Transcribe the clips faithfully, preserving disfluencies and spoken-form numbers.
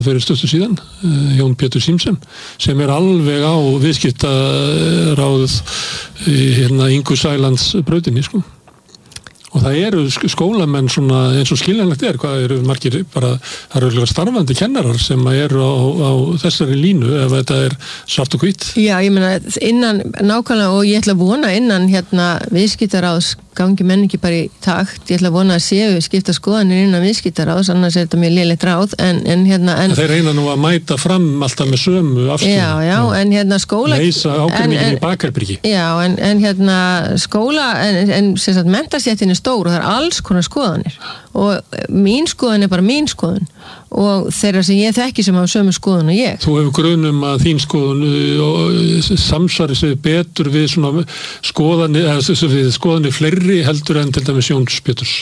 fyrir stöstu síðan, Jón Pétur Símsen, sem er alveg á viðskiptaráðið í hérna Ingu Sælands brautinni, sko. Og það eru skólamenn svona eins og skiljanlegt er, hvað eru margir bara, það eru starfandi kennarar sem eru á, á þessari línu ef þetta er svart og hvítt. Já, ég meina innan nákvæmlega og ég ætla að vona innan hérna viðskiptaráðs gangi menn ekki bara í takt, ég ætla að vona að séu skipta skoðanir innan viðskiptaráðs, annars er þetta mjög lélegt ráð, en, en hérna en, en þeir reyna nú að mæta fram alltaf með sömu afstöðu. Já, já, já, en hérna skóla leysa ágreiningin í bakarbyrgi. Já, en, en hérna skóla, en, en sem sagt menntastjættin er stór og það er alls konar skoðanir og mín skoðan er bara mín skoðun og þeirra sem ég þekki sem hafa sömu skoðun og ég. Þú hefur grunum að þín skoðun samsvari sig betur við svona skoðanir, eða við skoðanir fleiri heldur en til dæmis Jóns Péturs?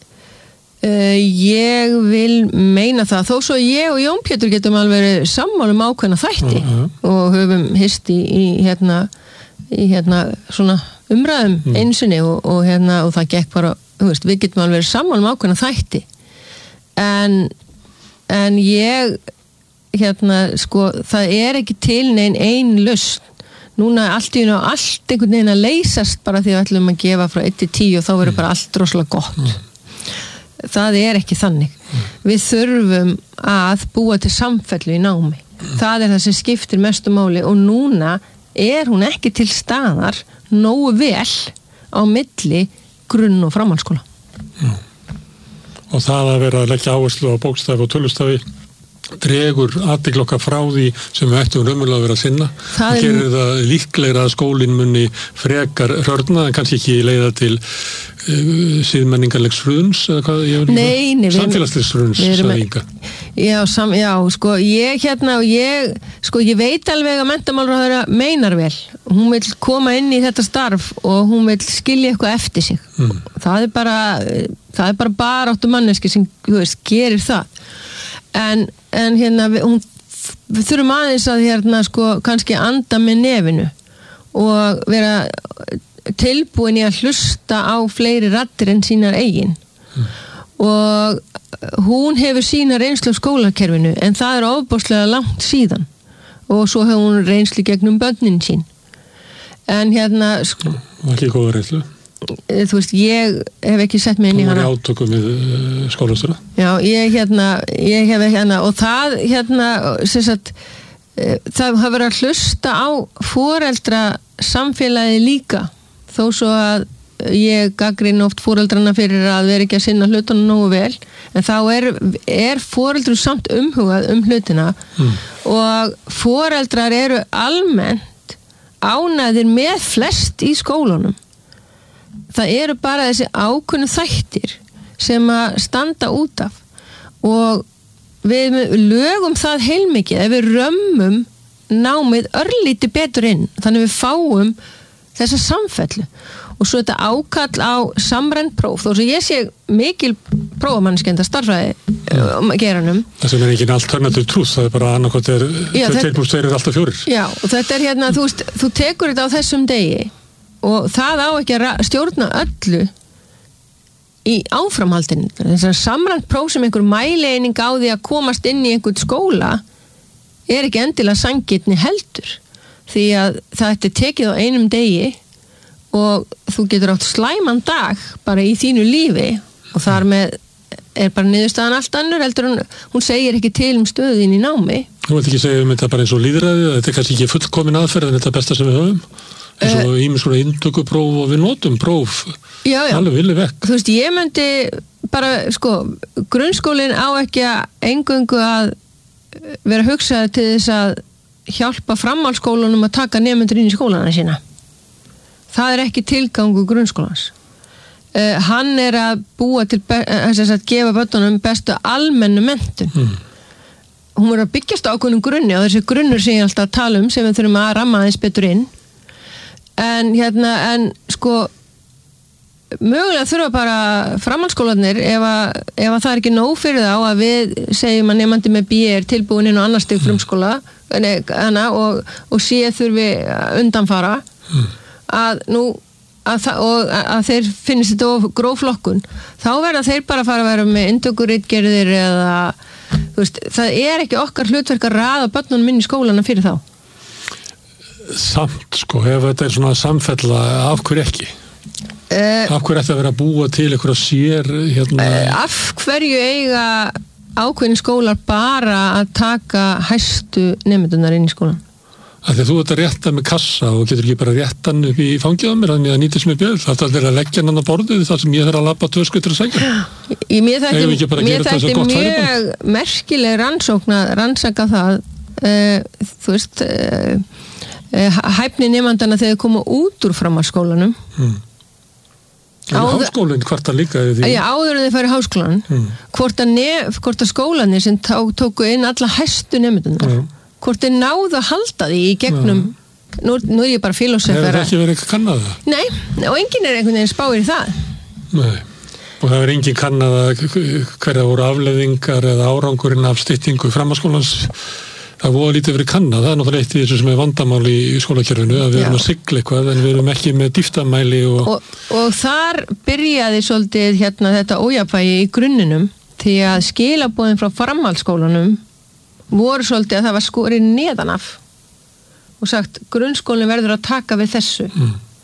Uh, ég vil meina það, þó svo ég og Jón Pétur getum alveg verið sammála um ákveðna þætti uh -huh. og höfum hist í, í hérna, í hérna svona umræðum mm. einsinni og, og hérna og það gekk bara, þú veist, við getum alveg verið sammála um ákveðna þætti en en ég hérna, sko, það er ekki til neinn ein lausn. Núna er allt í einu allt einhvern veginn að leysast bara því að við ætlum að gefa frá eitt til tíu og þá verður bara allt rosalega gott. Mm. Það er ekki þannig. Mm. Við þurfum að búa til samfellu í námi. Mm. Það er það sem skiptir mestu máli og núna er hún ekki til staðar nógu vel á milli grunn- og framhaldsskóla. Mm. Og það að vera að leggja áherslu á bókstafi og tölustafi dregur athygli okkar frá því sem við ættum raunverulega að vera að sinna. Það er... gerir það líklegra að skólinn muni frekar hrörna en kannski ekki leiða til uh, siðmenningarlegs hruns eða hvað ég vil líka? Samfélagslegs hruns, sagði Inga. Já, sam, já, sko, ég hérna og ég, sko, ég veit alveg að menntamálaráðherra meinar vel. Hún vil koma inn í þetta starf og hún vil skilja eitthvað eftir sig. Mm. Það er bara, það er bara baráttu manneski sem, þú veist, gerir það. En, en hérna við, hún, við þurfum aðeins að hérna sko kannski anda með nefinu og vera tilbúin í að hlusta á fleiri raddir en sínar eigin mm. og hún hefur sína reynslu af skólakerfinu en það er ofboðslega langt síðan og svo hefur hún reynslu gegnum börnin sín en hérna sko, var ekki góða reynslu? Þú veist, ég hef ekki sett mig inn í hana. Þú var í átökum við uh, skólastjóra? Já, ég hérna, ég hef hérna, og það hérna, sem sagt, uh, það hafa verið að hlusta á foreldra samfélagi líka, þó svo að ég gagnrýni oft foreldrana fyrir að vera ekki að sinna hlutunum nógu vel, en þá er, er foreldrum samt umhugað um hlutina mm. og foreldrar eru almennt ánægðir með flest í skólunum. Það eru bara þessi ákveðnu þættir sem að standa út af og við lögum það heilmikið ef við römmum námið örlítið betur inn þannig við fáum þessa samfellu og svo þetta ákall á samrænt próf þó sem ég sé mikil prófamannskenda starfræði um, geranum. Það sem er ekki alternative truth, það er bara annarkot er tveir pluss tveir er alltaf fjórir. Já, og þetta er hérna, þú veist, þú tekur þetta á þessum degi og það á ekki að stjórna öllu í áframhaldinu. Þessar samrænt próf sem einhver mæleining á því að komast inn í einhvern skóla er ekki endilega sanngirni heldur. Því að það er tekið á einum degi og þú getur átt slæman dag bara í þínu lífi og þar með er bara niðurstaðan allt annur heldur hún, hún segir ekki til um stöðin í námi. Þú veit ekki segja um þetta bara eins og lýðræði, þetta er kannski ekki fullkomin aðferð en þetta er besta sem við höfum. eins og ímis svona inntökupróf og við notum próf já, já. alveg villi vekk. Þú veist, ég myndi bara, sko, grunnskólinn á ekki að eingöngu að vera hugsað til þess að hjálpa framhaldsskólanum að taka nemendur inn í skólana sína. Það er ekki tilgangu grunnskólans. Uh, hann er að búa til be- að gefa börnunum bestu almennu menntun. Mm. Hún er að byggjast á ákveðnum grunni og þessi grunnur sem ég alltaf að tala um sem við þurfum að ramma aðeins betur inn. En hérna, en sko mögulega þurfa bara framhaldsskólarnir ef að, ef að það er ekki nóg fyrir þá að við segjum að nemandi með B er tilbúin inn á annar stig frumskóla hana, og, og sé þurfi undanfara mm. að nú að, það, og að þeir finnist þetta of gróf flokkun þá verða þeir bara að fara að vera með inntökuritgerðir eða þú veist, það er ekki okkar hlutverk að raða börnunum inn í skólana fyrir þá. Samt sko, ef þetta er svona samfella, af hverju ekki? Uh, af hverju ætti að vera að búa til eitthvað sér hérna? Uh, af hverju eiga ákveðin skólar bara að taka hæstu nemendunar inn í skólan? Af því að þú ert að rétta með kassa og getur ekki bara rétta hann upp í fangið á mér, þannig að nýtist mér bjöð. Það er að leggja hann á borðið þar sem ég þarf að labba tvö skuttur að segja. Mér þætti mjög merkileg rannsókn að rannsaka það, uh, þú veist, uh, uh, hæfni nemandana þegar þau koma út úr framhaldsskólanum. Hmm. En áður, háskólinn hvort að líka því? Já, áður en þau færi háskólan. Hmm. Hvort að, nef, hvort að skólanir sem tó, tóku inn alla hæstu nemendunar. Hmm. Hvort er náðu að halda því í gegnum, nú, nú er ég bara filósofera. Hefur það ekki verið eitthvað kannað það? Nei, og enginn er einhvern veginn spáir í það. Nei, og það er enginn kannað að hverja voru afleiðingar eða árangurinn af styttingu framhaldsskólans. Það voru lítið verið kannað, það er náttúrulega eitt í þessu sem er vandamál í skólakerfinu, að við erum að sigla eitthvað en við erum ekki með dýftamæli. Og, og, og þar byrjaði svolítið hérna þetta ójafnvægi í grunninum, því að skilaboðin frá framhaldsskólanum voru svolítið að það var skorið neðan af og sagt grunnskólinn verður að taka við þessu mm.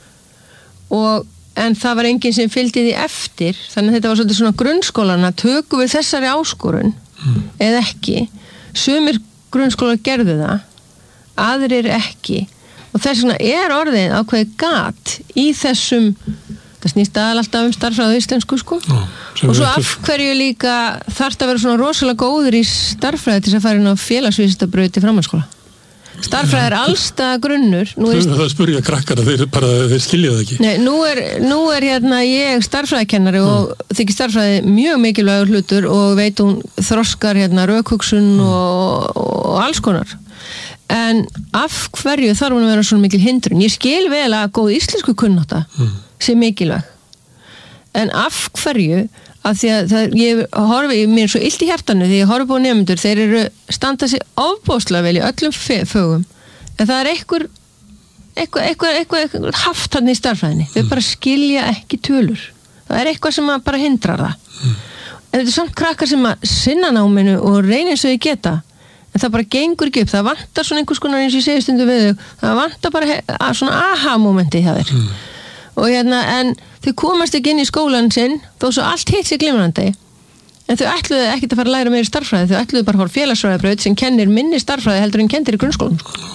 og, en það var enginn sem fylgdi því eftir, þannig að þetta var svolítið svona grunnskólana, tökum við þessari áskorun mm. eða ekki sumir grunnskólar gerðu það aðrir ekki og þess vegna er orðið ákveðið gat í þessum, það snýst aðal alltaf um starffræði íslensku sko Já, og svo af hverju líka þarf að vera svona rosalega góður í starffræði til þess að fara inn á félagsvísindabraut í framhaldsskóla. Starffræði er allstað grunnur. Er... Það spurja krakkara, þeir, bara, þeir skilja það ekki. Nei, nú er, nú er hérna ég starffræðikennari mm. og þykir starffræði mjög mikilvægur hlutur og veit hún þroskar hérna rökhugsun mm. og, og alls konar. En af hverju þarf hún að vera svona mikil hindrun? Ég skil vel að góð íslensku kunnátta mm. sé mikilvæg. En af hverju, að því að það, ég horfi, mér er svo illt í hjartanu því ég horfi á nemendur, þeir eru standa sig ofbóðslega vel í öllum fögum, en það er einhver, eitthvað, eitthvað, eitthvað, eitthvað haft hann í starffræðinni, þau mm. bara skilja ekki tölur. Það er eitthvað sem bara hindrar það. Mm. En þetta er samt krakkar sem að sinna náminu og reyna eins og þau geta, en það bara gengur ekki upp, það vantar svona einhvers konar eins og ég segi stundum við þau, það vantar bara he- svona aha-momenti hjá þér. Mm. Og hérna, en þau komast ekki inn í skólan sinn, þó svo allt hitt sér glimrandi, en þau ætluðu ekkert að fara að læra meiri starffræði, þau ætluðu bara að fara félagsfræðibraut sem kennir minni starffræði heldur en kendir í grunnskólanum. Sko.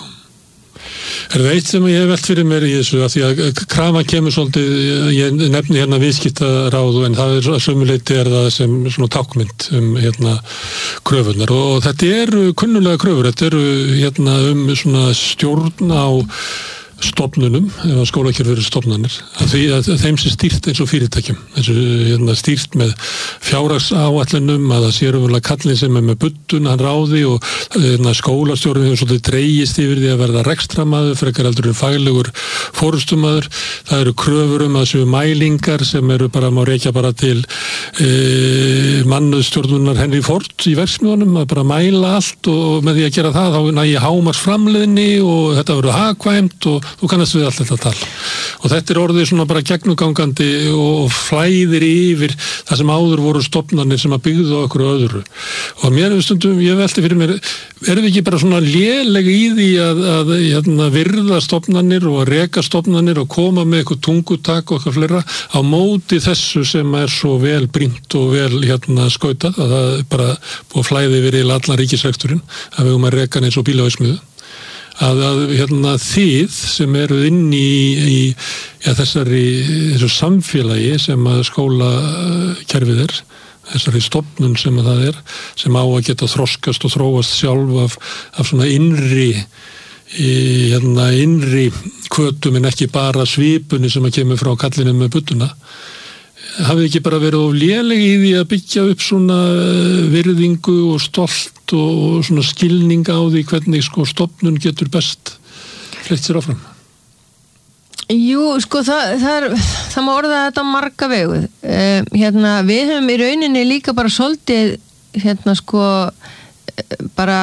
Er það eitt sem ég hef velt fyrir mér í þessu, að því að krafan kemur svolítið, ég nefni hérna viðskiptaráð, en það er sömuleyti er það sem svona tákmynd um hérna kröfunar og þetta eru kunnulega kröfur, þetta eru hérna um svona stjórn á stofnunum, eða skólakerfi eru stofnanir, að því að þeim sem stýrt eins og fyrirtækjum, eins og hérna, stýrt með fjárhagsáætlunum, að það sér umverulega kallinn sem er með buddun, hann ráði og hérna, skólastjórinn hefur svolítið dreigist yfir því að verða rekstramaður, frekar heldur en faglegur fórustumaður, það eru kröfur um að séu mælingar sem eru bara, má rekja bara til e, mannustjórnunar Henry Ford í verksmiðunum, að bara mæla allt og með því að gera það, þá nægi hámars framleiðni og þetta verður hagkvæmt og þú kannast við allt þetta tal og þetta er orðið svona bara gegnugangandi og flæðir yfir það sem áður voru stofnanir sem að byggðu á okkur öðru og mér er stundum, ég velti fyrir mér erum við ekki bara svona lélega í því að, að hérna, virða stofnanir og að reka stofnanir og koma með eitthvað tungutak og eitthvað fleira á móti þessu sem er svo vel brýnt og vel hérna skautað að það er bara búið að flæði yfir í allan ríkisreksturinn að við um að reka eins og bílavæsmiðu Að, að hérna, þið sem eru inn í, í ja, þessari þessu samfélagi sem að skólakerfið er, þessari stofnun sem að það er, sem á að geta þroskast og þróast sjálf af, af svona innri, í, hérna, innri hvötum en ekki bara svipunni sem að kemur frá kallinu með budduna. Hafið ekki bara verið of léleg í því að byggja upp svona virðingu og stolt og svona skilning á því hvernig sko stofnun getur best fleytt sér áfram? Jú, sko það, það, er, það má orða þetta marga vegu. Eh, hérna, við höfum í rauninni líka bara svolítið hérna sko bara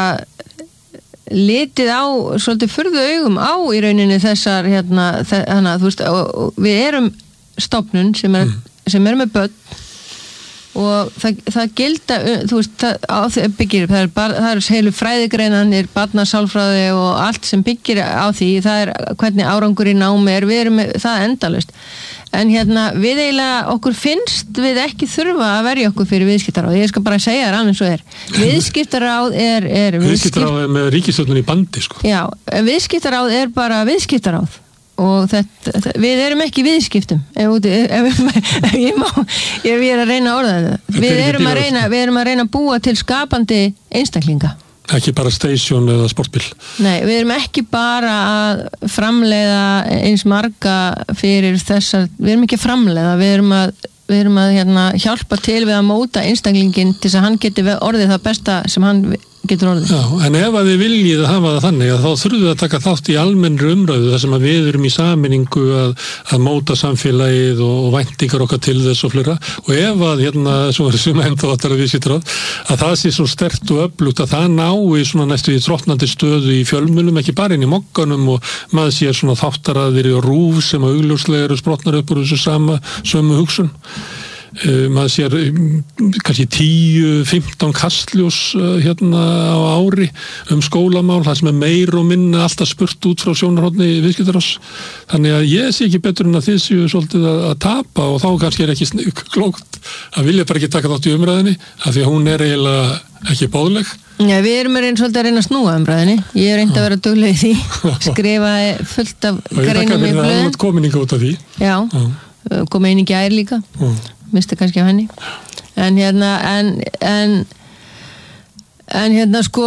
litið á svolítið furðu augum á í rauninni þessar hérna, hana, þú veist, og, og við erum stofnun sem er mm. sem er með börn og það, það gilda, þú veist, það, á, byggir, það er, bar, það er heilu fræðigreinanir, barnasálfræði og allt sem byggir á því, það er hvernig árangur í námi er, við erum með, það er endalaust. En hérna, við eiginlega, okkur finnst við ekki þurfa að verja okkur fyrir viðskiptaráð. Ég skal bara segja þér alveg svo er. Viðskiptaráð er... er viðskiptaráð er með ríkisstjórnin í bandi, sko. Já, viðskiptaráð er bara viðskiptaráð. Og þetta, við erum ekki viðskiptum ef, ef, ef ég má ef ég er að reyna að orða þetta við erum að reyna, við erum að reyna að búa til skapandi einstaklinga ekki bara station eða sportbíl nei, við erum ekki bara að framleiða eins marga fyrir þessar, við erum ekki að framleiða við erum að, við erum að hérna, hjálpa til við að móta einstaklingin til þess að hann geti orðið það besta sem hann getur orðið. Já, en ef að þið viljið að hafa það þannig að þá þurfum við að taka þátt í almennri umræðu þar sem að við erum í sameiningu að, að móta samfélagið og, og væntingar okkar til þess og flera og ef að hérna, svo er þessum enda áttar að við sýttur á, að það sé svo sterkt og öflugt að það nái svona næstu í þróttnandi stöðu í fjölmjölum, ekki bara inn í mokkanum og maður sé svona þáttaraðir og rúf sem að augljóslega eru sprotnar upp úr þessu sama, sömu hugsun. Uh, maður sér um, kannski tíu, fimmtán kastljós uh, hérna á ári um skólamál, það sem er meir og minna alltaf spurt út frá sjónarhorni viðskiptaráðs. Þannig að ég sé ekki betur en að þið séu svolítið að, að tapa og þá kannski er ekki sn- klókt að vilja bara ekki taka þátt í umræðinni af því að hún er eiginlega ekki boðleg. Já, við erum einn svolítið að reyna að snúa umræðinni. Ég er reynd að vera dugleg í því. Skrifaði fullt af greinum í blöðin. Og ég þakka fyrir að það kominninga út af því. Já, Já. kom einn í gær líka. Já. Misti kannski á henni en hérna en, en en hérna sko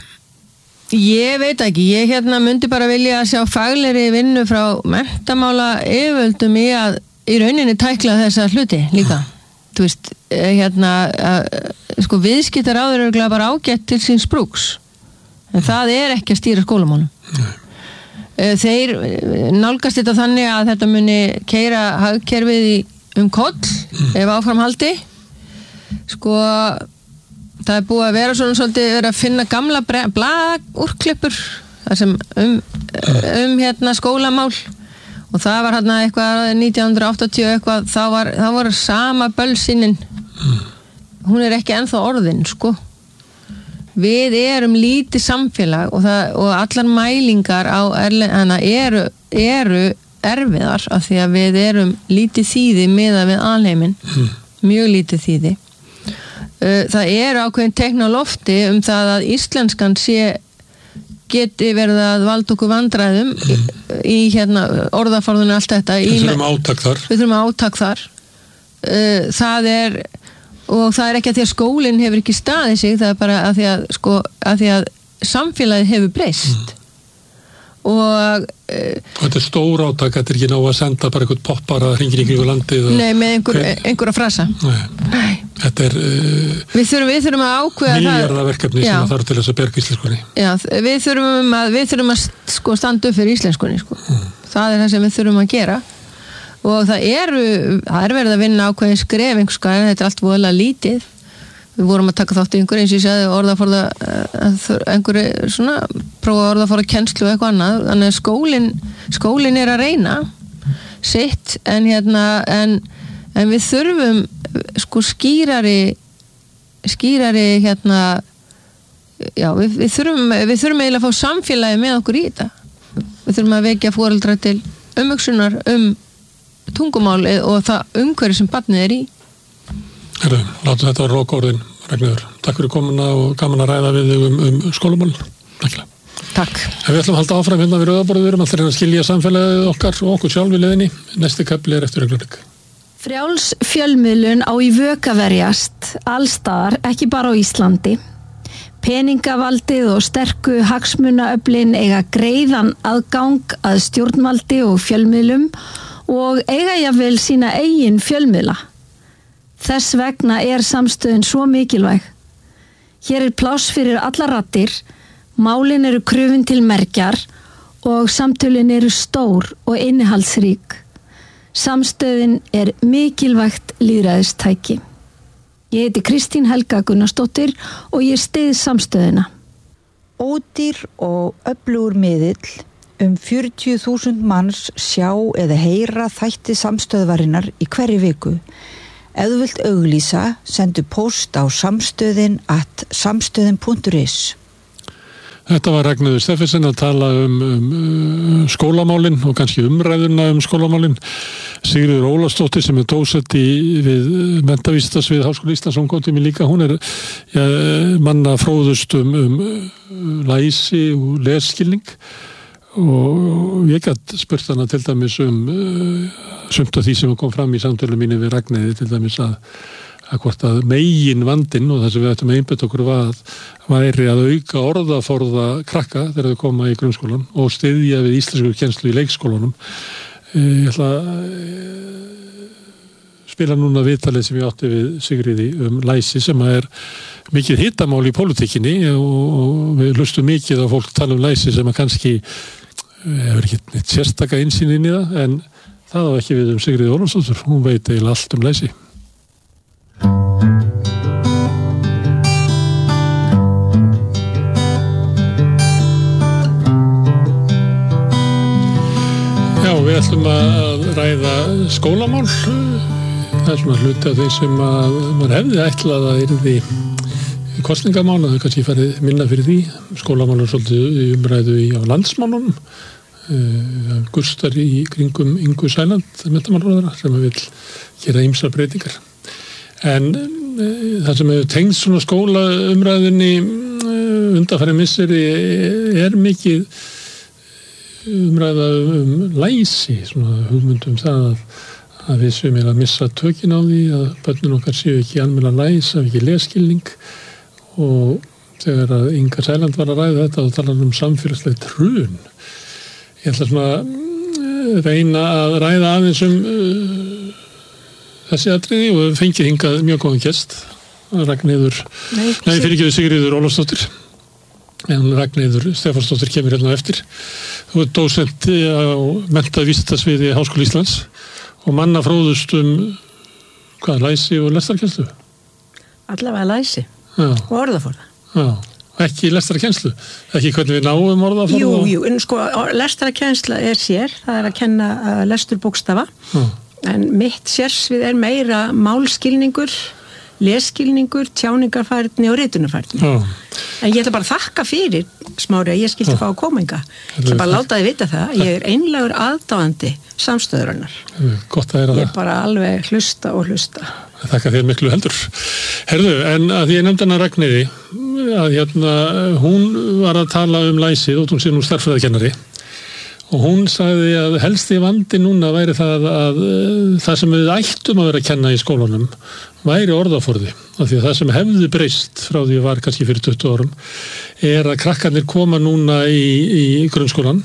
ég veit ekki, ég hérna myndi bara vilja að sjá faglegri vinnu frá menntamála yfirvöldum í að í rauninni tækla þessa hluti líka þú veist, hérna að, sko viðskiptaráður eru bara ágætt til síns brúks en það er ekki að stýra skólamálum Nei. Þeir nálgast þetta þannig að þetta muni keyra hagkerfið í um koll, mm. ef áframhaldi sko það er búið að vera svona svolítið vera að finna gamla blaðúrklippur þar sem um, um hérna skólamál og það var hérna eitthvað nítján hundruð áttatíu eitthvað, þá var, þá var sama bölsinin mm. hún er ekki ennþá orðin sko við erum lítið samfélag og, það, og allar mælingar á erlendana eru, eru erfiðar af því að við erum lítið þýði miðað við alheiminn mm. mjög lítið þýði það er ákveðin teikn á lofti um það að íslenskan sé geti verið að valda okkur vandræðum mm. í, í hérna orðaforðunni allt þetta við þurfum átak þar við þurfum átak þar það er og það er ekki að því að skólinn hefur ekki staðið sig það er bara að því að sko að því að samfélagið hefur breyst mm. og og þetta er stór átak, þetta er ekki ná að senda bara eitthvað poppar að hringir í kringu landið Nei, með einhver, einhverja frasa Nei, Nei. Þetta er uh, við, þurfum, við þurfum að ákveða milljarðaverkefni sem þarf til þess að berga íslenskunni Já, við þurfum að, við þurfum að sko, standa upp fyrir íslenskunni sko. mm. það er það sem við þurfum að gera og það eru, það er verið að vinna ákveðin skref einhvers konar, þetta er allt voðalega lítið við vorum að taka þátt í einhverju eins og ég sagði orðaforða einhverju svona prófa orðaforða kennslu og eitthvað annað þannig að skólinn skólinn er að reyna sitt en hérna en, en við þurfum sko skýrari skýrari hérna já við, við þurfum við þurfum eiginlega að fá samfélagi með okkur í þetta við þurfum að vekja foreldra til umhugsunar um tungumál og það umhverju sem barnið er í Herru, látum þetta vera lokaorðin, Ragnheiður. Takk fyrir komuna og gaman að ræða við þig um, um skólamál. Takk. En við ætlum að halda áfram hérna við rauðaborðið, við erum alltaf að skilja samfélagið okkar og okkur sjálf í leiðinni. Næsti kafli er eftir augnablik. Frjáls fjölmiðlun á í vök að verjast, allstaðar, ekki bara á Íslandi. Peningavaldið og sterku hagsmunaöflin eiga greiðan aðgang að stjórnvaldi og fjölmiðlum og eiga jafnvel sína eigin fjölmiðla. Þess vegna er samstöðin svo mikilvæg. Hér er pláss fyrir alla raddir, málin eru krufin til mergjar og samtölin eru stór og innihaldsrík. Samstöðin er mikilvægt lýðræðistæki. Ég heiti Kristín Helga Gunnarsdóttir og ég styð samstöðina. Ódýr og öflugur miðill um fjörutíu þúsund manns sjá eða heyra þætti samstöðvarinnar í hverri viku. Ef þú vilt auglýsa, sendu post á samstöðin at samstöðin punktur is. Þetta var Ragnheiður Steffensen að tala um, um skólamálin og kannski umræðuna um skólamálin. Sigríður Ólafsdóttir sem er dósent í við menntavísindasvið Háskóla Íslands, hún kom til mig líka, hún er ja, manna fróðust um, um læsi og lesskilning og ég gætt spurt hana til dæmis um uh, sumt af því sem kom fram í samtölu mínu við Ragnheiði, til dæmis að að hvort að megin vandinn og það sem við ættum að einbetta okkur var væri að auka orðaforða krakka þegar þau koma í grunnskólan og styðja við íslensku kennslu í leikskólanum. Ég ætla að spila núna viðtalið sem ég átti við Sigríði um læsi sem er mikið hitamál í pólitíkinni og við hlustum mikið á fólk tala um læsi sem að kannski hefur ekki neitt sérstaka innsýn inn í það, en það á ekki við um Sigríði Ólafsdóttur, hún veit eiginlega allt um læsi. Já, við ætlum að ræða skólamál. Það er svona hluti af þeim sem að maður hefði ætlað að yrði kosningamál, það er kannski farið minna fyrir því. Skólamál er svolítið í umræðu í á landsmálunum. Uh, Gustar í kringum Ingu Sæland, menntamálaráðherra, sem vil gera ýmsar breytingar. En uh, það sem hefur tengst svona skólaumræðunni uh, undanfarið misseri er mikið umræða um læsi, svona hugmyndum það að, að við séum að missa tökin á því, að börnin okkar séu ekki almennilega læs, hafi ekki lesskilning, og þegar að Inga Sæland var að ræða þetta og tala um samfélagslegt hrun. Ég ætla svona reyna að ræða aðeins um uh, þessi atriði og fengið hingað mjög góðan gest, Ragnheiður, nei, nei fyrir ekki við Sigríður Ólafsdóttir, en Ragnheiður Stefánsdóttir kemur hérna á eftir. Þú ert dósent á menntavísindasviði Háskóla Íslands og manna fróðust um hvað, læsi og lestarkennslu? Allavega læsi Já. Og orðaforða. Já. Ekki lestarkennslu, ekki hvernig við náum orðaforða? Jú, jú, en sko lestarkennsla er sér, það er að kenna uh, lestur bókstafa, Já. En mitt sérsvið er meira málskilningur, lesskilningur, tjáningarfærni og ritunarfærni. Já. En ég ætla bara að þakka fyrir, Smári, að ég skilti fá að koma inga. Ég ætla bara að láta þið vita það, ég er einlægur aðdáandi samstöðurinnar. Gott að heyra það. Ég er bara alveg hlusta og hlusta. Þakka þér miklu heldur. Herðu, en að því ég nefndi hana Ragnheiði, að hérna, hún var að tala um læsið og hún sé nú stærðfræðikennari og hún sagði að helsti vandi núna væri það að það sem við ættum að vera að kenna í skólanum væri orðaforði, af því að það sem hefði breyst frá því var kannski fyrir tuttugu árum er að krakkarnir koma núna í, í grunnskólan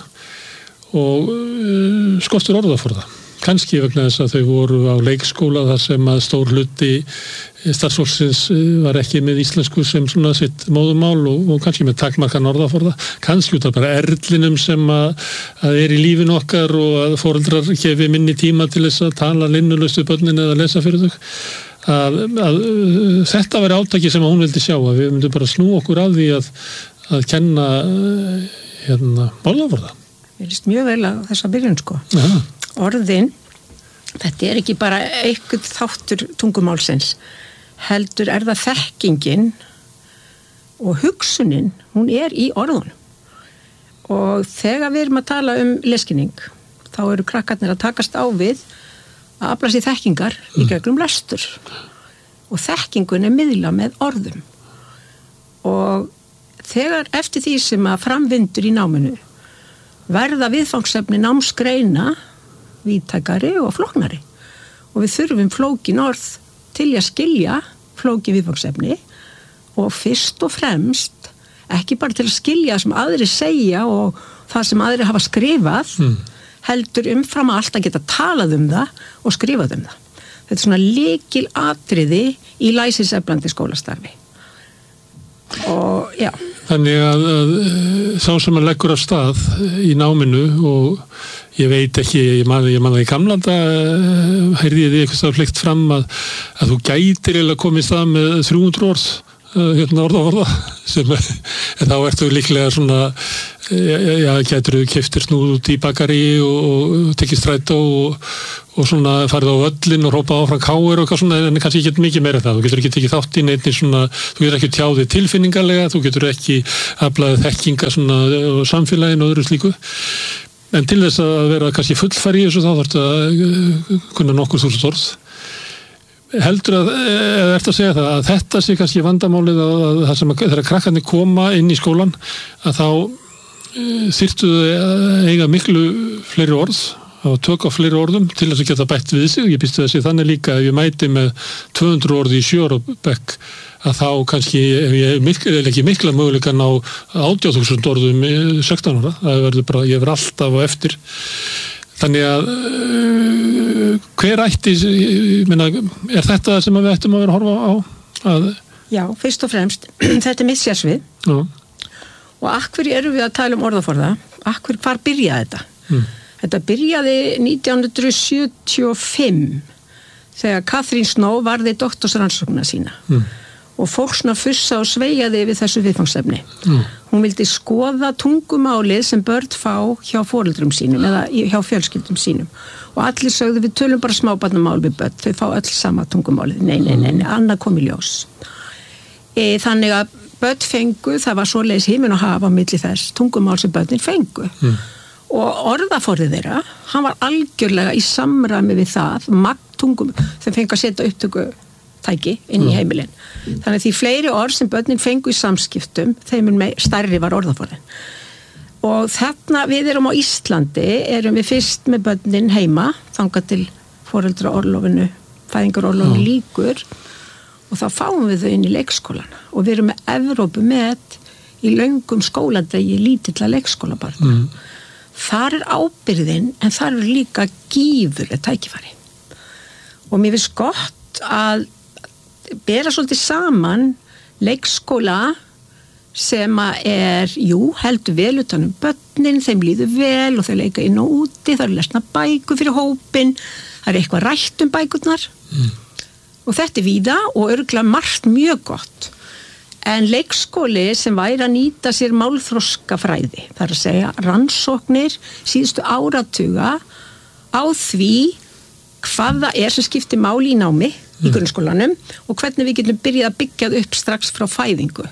og uh, skortur orðaforða. Kannski vegna þess að þau voru á leikskóla þar sem að stór hluti starfsfólksins var ekki með íslensku sem svona sitt móðumál og, og kannski með takmarkan orðaforða, kannski út af bara erlinum sem að, að er í lífin okkar og að foreldrar gefi minni tíma til þess að tala linnulaust við börnin eða lesa fyrir þau. Að, að, að þetta veri átaki sem hún vildi sjá, að við myndum bara snú okkur að því að, að kenna hérna orðaforða. Ég líst mjög vel að þessa byrjun sko. Aha. Orðin, þetta er ekki bara einhvern þáttur tungumálsins, heldur er það þekkingin og hugsunin, hún er í orðunum. Og þegar við erum að tala um lesskilning, þá eru krakkarnir að takast á við að afla sér þekkingar í gegnum lestur. Og þekkingun er miðla með orðum. Og þegar eftir því sem að framvindur í náminu verða viðfangsefni námsgreina víðtækari og flóknari og við þurfum flókin orð til að skilja flókin viðfangsefni og fyrst og fremst ekki bara til að skilja það sem aðri segja og það sem aðri hafa skrifað mm. heldur umfram allt að geta talað um það og skrifað um það. Þetta er svona lykil atriði í læsiseflandi skólastarfi og já. Þannig að, að sá sem að leggur af stað í náminu og ég veit ekki, ég man, ég man það í gamlanda, heyrði ég því eitthvað stað fleikt fram að, að þú gætir eða komið í stað með þrjú hundruð orð, hérna orðaforða, sem er, þá ertu líklega svona já, getur þú keyptir snúð út í bakari og, og tekið strætó og, og svona farið á völlin og hrópað áfram káir og eitthvað svona, en kannski ekki mikið meira það. Þú getur ekki tekið þátt í neinni svona, þú getur ekki tjáðið tilfinningarlega, þú getur ekki aflaðið þekkinga svona og samfélaginu og öðru slíku. En til þess að vera kannski fullfæri í þessu þá þarftu að kunna nokkur þúsund orð. Heldur að, eða ertu að segja það, að þetta sé kannski vandamálið að, að það sem að þegar krakkarnir koma inn í skólan, að þá þyrftu að eiga miklu fleiri orð og tök á fleiri orðum til þess að geta bætt við sig. Ég býstu þessi þannig líka ef ég mæti með tvö hundruð orði í sjö ára bekk að þá kannski ef ég mikla, ekki mikla möguleikan á átján þúsund orðum sextán ára. Það verður bara, ég verður alltaf á eftir. Þannig að uh, hver ætti, ég meina, er þetta sem við ættum að vera að horfa á? Að... Já, fyrst og fremst, þetta er mitt sérsvið. Já. Og akkur erum við að tala um orðaforða? Akkur, hvar byrjaði þetta? Mm. Þetta byrjaði nítján hundruð sjötíu og fimm þegar Katrín Snow varði doktorsrannsóknina sína. Mm. Og fólk svona fussa og sveigaði við þessu viðfangsefni. Mm. Hún vildi skoða tungumálið sem börn fá hjá foreldrum sínum eða hjá fjölskyldum sínum. Og allir sögðu við tölum bara smábarnamál við börn, þau fá öll sama tungumálið. Nei, nei, nei, nei annað kom í ljós. E, þannig að börn fengu, það var svoleiðis himinn og hafa á milli þess tungumál sem börnin fengu. Mm. Og orðaforðið þeirra, hann var algjörlega í samræmi við það, magn tungum, þeim fengu að setja upptöku tæki inn í heimilin. Þannig að því fleiri orð sem börnin fengu í samskiptum, þeim stærri var orðaforðin. Og þarna við erum á Íslandi, erum við fyrst með börnin heima, þangað til foreldraorlofinu, fæðingarorlofinu mm. líkur, og þá fáum við þau inn í leikskólana og við erum með Evrópu með í löngum skóladegi lítilla leikskólabarna. Mm. Þar er ábyrðin en þar er líka gífurleg tækifæri. Og mér finnst gott að bera svolítið saman leikskóla sem er, jú, heldur vel utan um börnin, þeim líður vel og þau leika inn og úti, það eru lesna bækur fyrir hópin, það er eitthvað rætt um bækurnar. Mm. Og þetta er víða og örugglega margt mjög gott. En leikskóli sem væri að nýta sér málþroskafræði, það er að segja rannsóknir síðustu áratuga á því hvað það er sem skiptir máli í námi mm. í grunnskólanum og hvernig við getum byrjað að byggja upp strax frá fæðingu.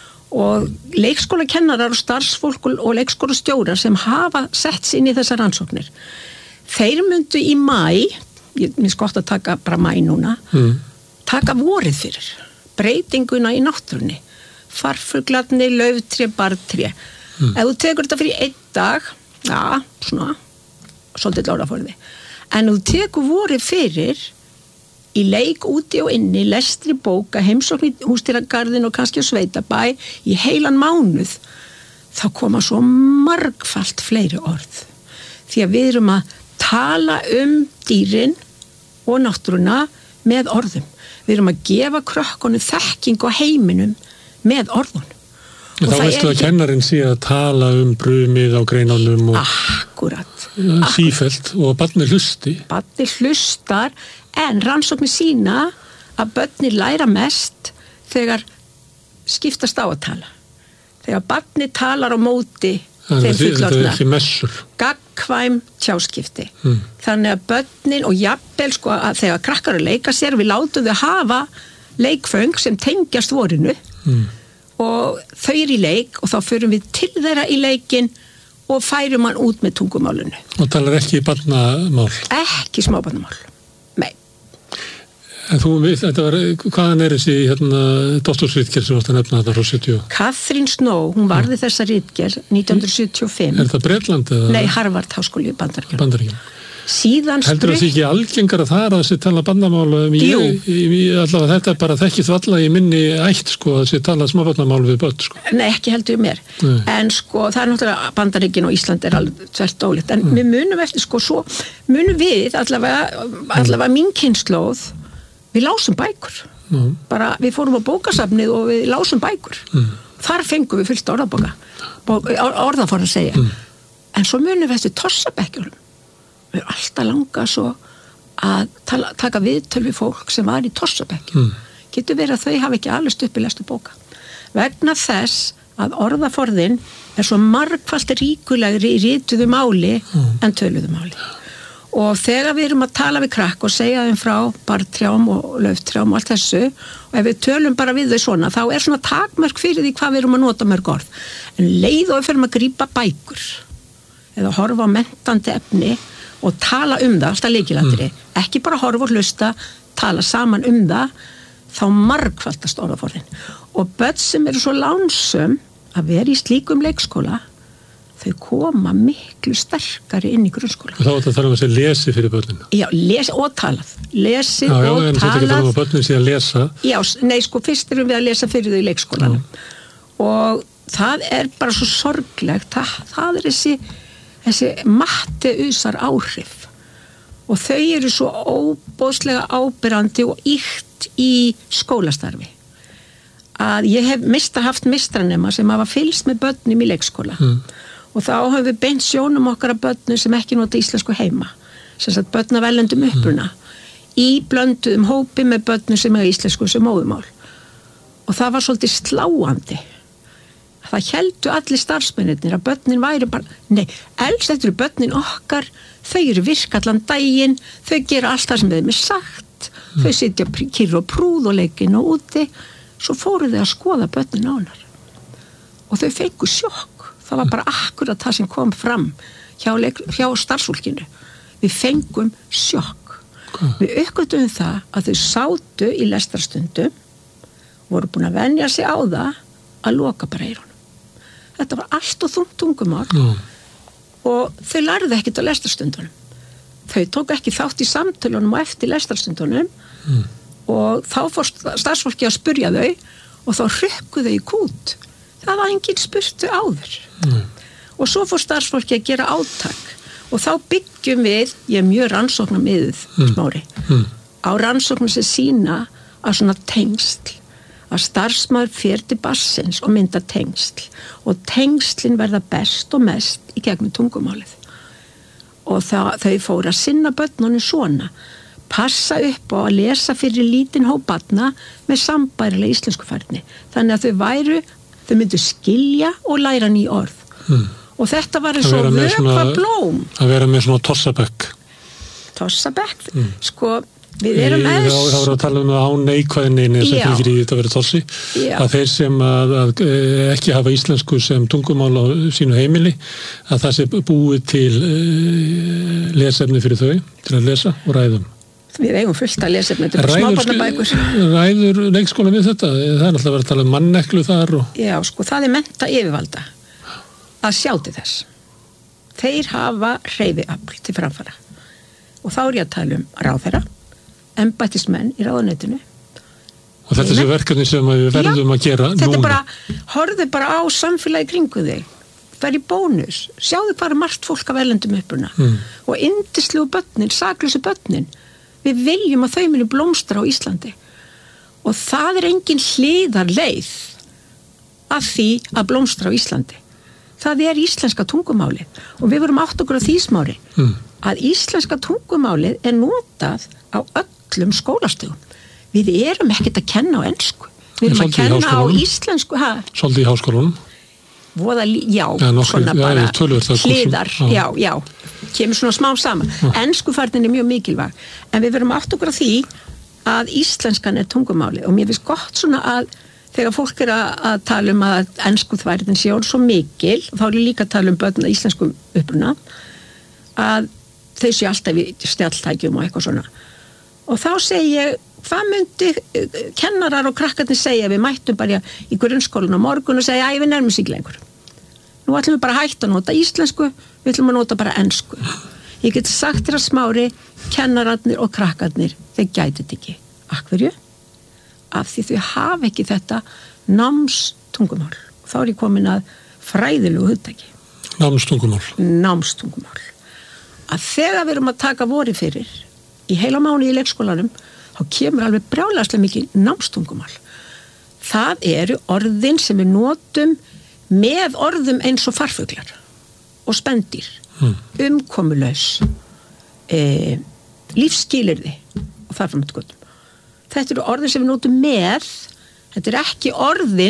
Og leikskólakennarar og starfsfólk og leikskólastjórar sem hafa sett sig inn í þessar rannsóknir, þeir myndu í maí, ég finnst gott að taka bara mæ núna, mm. taka vorið fyrir, breytinguna í náttúrunni, farfuglarnir, lauftré, bartré. Mm. Ef þú tekur þetta fyrir einn dag, já, svona, svolítið orðaforði, en ef þú tekur vorið fyrir í leik úti og inni, lestri bóka, heimsókn í húsdýragarðin og kannski á sveitabæ í heilan mánuð, þá koma svo margfalt fleiri orð. Því að við erum að tala um dýrin og náttúruna með orðum. Við erum að gefa krökkunum þekking á heiminum með orðun. Þá veistu að kennarinn sé að tala um brumið á greinunum og akkurat, sífellt og barnið hlusti. Barnið hlustar, en rannsóknir sína að börnir læra mest þegar skiptast á að tala. Þegar barnið talar á móti þeim fullorðna. Þetta er ekki messur. Gagnkvæm tjáskipti. Hmm. Þannig að börnin og jafnvel sko að þegar krakkar að leika sér, við látum þau hafa leikföng sem tengjast vorinu hmm. og þau eru í leik og þá förum við til þeirra í leikin og færum hann út með tungumálinu. Og talar ekki barnamál? Ekki smábarnamál. Nei. En þú veist, þetta var, hvaðan er þessi hérna, doktorsritgerð sem varst að nefna þetta frá sjötíu? Katrín Snow, hún varði ja. þessa ritgerð nítján hundruð sjötíu og fimm. Er það Bretland eða? Nei, Harvard háskóli í Bandaríkjunum. Bandaríkjunum. Síðan heldur það ekki algengar að það er að þessi tala barnamál? Jú. Ég, ég, allavega þetta er bara þekkist valla í minni ætt sko að þessi tala smábarnamál við börn sko. Nei, ekki heldur mér. Nei. En sko það er náttúrulega Bandaríkin og Ísland er alveg tvert ólíkt. En mm. við munum eftir sko, svo munum við allavega, allavega mín kynslóð, við lásum bækur. Mm. Bara við fórum á bókasafnið og við lásum bækur. Mm. Þar fengum við fullt orðabóka. Orðaforða að segja. Mm. En svo munum við eftir tossabekkjunum. Við erum alltaf langað svo að tala, taka viðtöl við fólk sem var í tossabekkjum. Mm. Getur verið að þau hafa ekki alveg uppi lestu bóka. Vegna þess að orðaforðin er svo margfalt ríkulegri í rituðu máli mm. en töluðu máli. Og þegar við erum að tala við krakk og segja þeim frá bartrjám og lauftrjám og allt þessu, og ef við tölum bara við þau svona, þá er svona takmörk fyrir því hvað við erum að nota mörg orð. En leið og við fyrir að grípa bækur eða horfa á mentandi efni og tala um það, alltaf lykilatriði, mm. ekki bara horfa og hlusta, tala saman um það, þá margfaldast orðaforðin. Og börn sem eru svo lánsum að vera í slíkum leikskóla, þau koma miklu sterkari inn í grunnskóla. Og þá er þetta að tala um að segja lesi fyrir börninu. Já, lesi og talað. Lesi já, já, og talað. Já, en þetta ekki tala um að börninu sé að lesa. Já, nei, sko, fyrst erum við að lesa fyrir þau í leikskólanum. Já. Og það er bara svo sorglegt. Það, það er þessi, þessi matteusar áhrif. Og þau eru svo óbóðslega ábyrrandi og ykt í skólastarfi. Að ég hef mista haft mistranema sem hafa fylgst með börnum í leikskóla. Mm. Og þá höfum við beint sjónum okkar að börnum sem ekki nota íslensku heima. Sem sagt börn af erlendum uppruna. Mm. Í blönduðum hópi með börnum sem er íslensku sem móðumál. Og það var svolítið sláandi. Það héldu allir starfsmennir að börnin væri bara, nei, elst þetta eru börnin okkar, þau eru virk allan daginn, þau gera allt það sem þeim er sagt, mm. þau sitja kyrr og prúð og leikin og úti. Svo fóru þau að skoða börnin ánar. Og þau fengu sjokk. Það var bara akkurat það sem kom fram hjá, leik, hjá starfsfólkinu. Við fengum sjokk. Okay. Við uppgötum það að þau sátu í lestarstundum, voru búin að venja sig á það að loka bara eyrunum. Þetta var allt og þungt tungumál mm. og þau lærðu ekkert á lestarstundunum. Þau tók ekki þátt í samtölunum og eftir lestarstundunum mm. og þá fór starfsfólki að spurja þau og þá hrukku þau í kút. Það var enginn spurtu áður. Mm. Og svo fór starfsfólki að gera átak og þá byggjum við, ég er mjög rannsóknarmiðuð mm. smári, mm. á rannsóknum sem sína að svona tengsl, að starfsmaður fer til barsins og mynda tengsl og tengslin verða best og mest í gegnum tungumálið. Og það, þau fóru að sinna börnunum svona, passa upp á að lesa fyrir lítinn hóp barna með sambærilega íslenskufærni. Þannig að þau væru þau myndu skilja og læra ný orð. Hmm. Og þetta var eins og vökva blóm. Að vera með svona tossabekk. Tossabekk? Hmm. Sko, við erum eða... Það voru að tala um það á neikvæðinni sem fylgir í þetta að vera tossi. Já. Að þeir sem að, að ekki hafa íslensku sem tungumál á sínu heimili, að það sé búið til uh, lesefni fyrir þau, til að lesa og ræðum. Við eigum fullt að lesa með þetta smábarnabækur. Ræður leikskóla við þetta? Það er alltaf verið að tala um manneklu þar. Og... Já, sko, það er mennta yfirvalda að sjá til þess. Þeir hafa hreyfiafl til framfara. Og þá er ég að tala um ráðherra, embættismenn í ráðuneytinu. Og þetta er þessi verkefni sem við verðum Já, að gera núna. Þetta er bara, horfðu bara á samfélagi kringu þig. Það er í bónus. Sjáðu hvað er margt fólk af erlendum uppruna. Mm. Og yndislu börnin, saklausu börnin. Við viljum að þau muni blómstra á Íslandi og það er engin hliðarleið af því að blómstra á Íslandi. Það er íslenska tungumálið og við vorum átt okkur á því smári mm. að íslenska tungumálið er notað á öllum skólastöðum. Við erum ekkert að kenna á ensku. Við erum að kenna á íslensku. Ha? Svolítið í háskólanum. Voða, já, ja, nokkuð, svona bara ja, hliðar, já, já, kemur svona smá saman. Ja. Enskufærnin er mjög mikilvæg, en við verum átt okkur á því að íslenskan er tungumáli og mér finnst gott svona að þegar fólk er að, að tala um að enskufærnin sé orð svo mikil, þá er líka að tala um börn að íslenskum uppruna, að þau sé alltaf í stjáltækjum og eitthvað svona. Og þá segi ég, hvað myndi kennarar og krakkarnir segja við mættum bara í grunnskólan á morgun og segja, æ, við nærmum sig lengur. Nú ætlum við bara að hætta að nota íslensku, við ætlum að nota bara ensku. Ég get sagt þér að smári, kennararnir og krakkarnir, þeir gætu þetta ekki. Akkurju? Af því þau hafa ekki þetta námstungumál. Og þá er ég komin að fræðilegu hugtaki. Námstungumál. Námstungumál. Að þegar við erum að taka vori fyrir í heila mánuði í leikskólanum, þá kemur alveg brjálæslega mikið námstungumál. Það eru orðin sem við notum með orðum eins og farfuglar og spendýr, hmm. umkomulaus, e, lífsskilyrði og þar fram eftir göttum. Þetta eru orðin sem við notum með, þetta er ekki orðin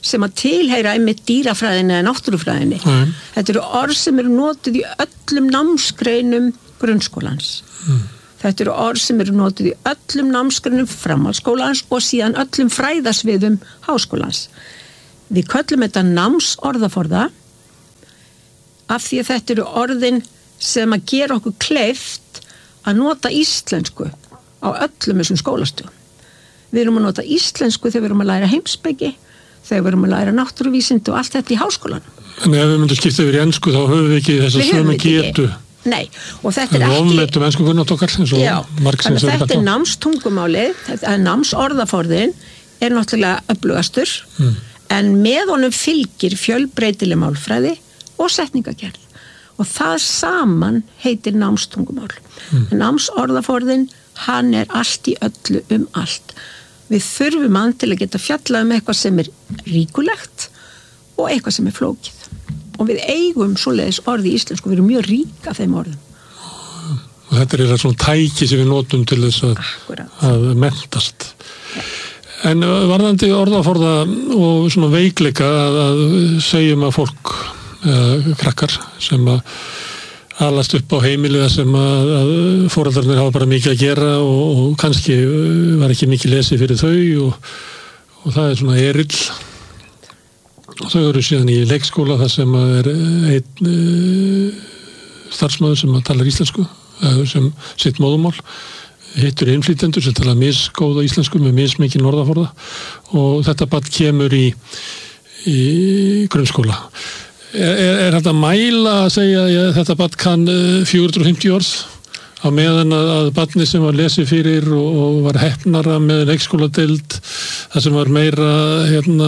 sem að tilheyra einmitt dýrafræðinni eða náttúrufræðinni. Mm. Þetta eru orð sem eru notuð í öllum námsgreinum grunnskólans. Mm. Þetta eru orð sem eru notuð í öllum námsgreinum framhaldsskólans og síðan öllum fræðasviðum háskólans. Við köllum þetta námsorðaforða af því að þetta eru orðin sem að gera okkur kleift að nota íslensku á öllum þessum skólastöðum. Við erum að nota íslensku þegar við erum að læra heimspeki, þegar við erum að læra náttúruvísindi og allt þetta í háskólanum. En ef við myndum skipta yfir í ensku þá höfum við ekki þess að sömu getu. Nei, og þetta er ekki... Við ofmetum ensku kunnátt okkar eins og margsins er þetta. Þetta er námstungumálið, þetta er námsorðaforðin er náttúrulega öflugastur, mm. en með honum fylgir fjölbreytileg málfræði og setningagerð. Og það saman heitir námstungumál. Mm. Námsorðaforðin, hann er allt í öllu um allt. Við þurfum hann til að geta fjallað um eitthvað sem er ríkulegt og eitthvað sem er flókið. Og við eigum svoleiðis orði í íslensku, við erum mjög rík af þeim orðum. Og þetta er svona tæki sem við notum til þess að, að mentast. Ja. En varðandi orðaforða og svona veikleika að, að segjum að fólk, eða krakkar sem að alast upp á heimiliða sem að, að foreldrarnir hafa bara mikið að gera og, og kannski var ekki mikið lesið fyrir þau og, og það er svona erill. Og þau eru síðan í leikskóla þar sem er einn uh, starfsmaður sem talar íslensku, sem sitt móðumál, hittur innflytjendur sem talar misgóða íslensku með mismikinn orðaforða og þetta barn kemur í, í grunnskóla. Er, er þetta að mæla að segja að þetta barn kann fjögur hundruð og fimmtíu orð á meðan að, að barni sem var lesið fyrir og, og var heppnara með leikskóladeild það sem var meira hérna,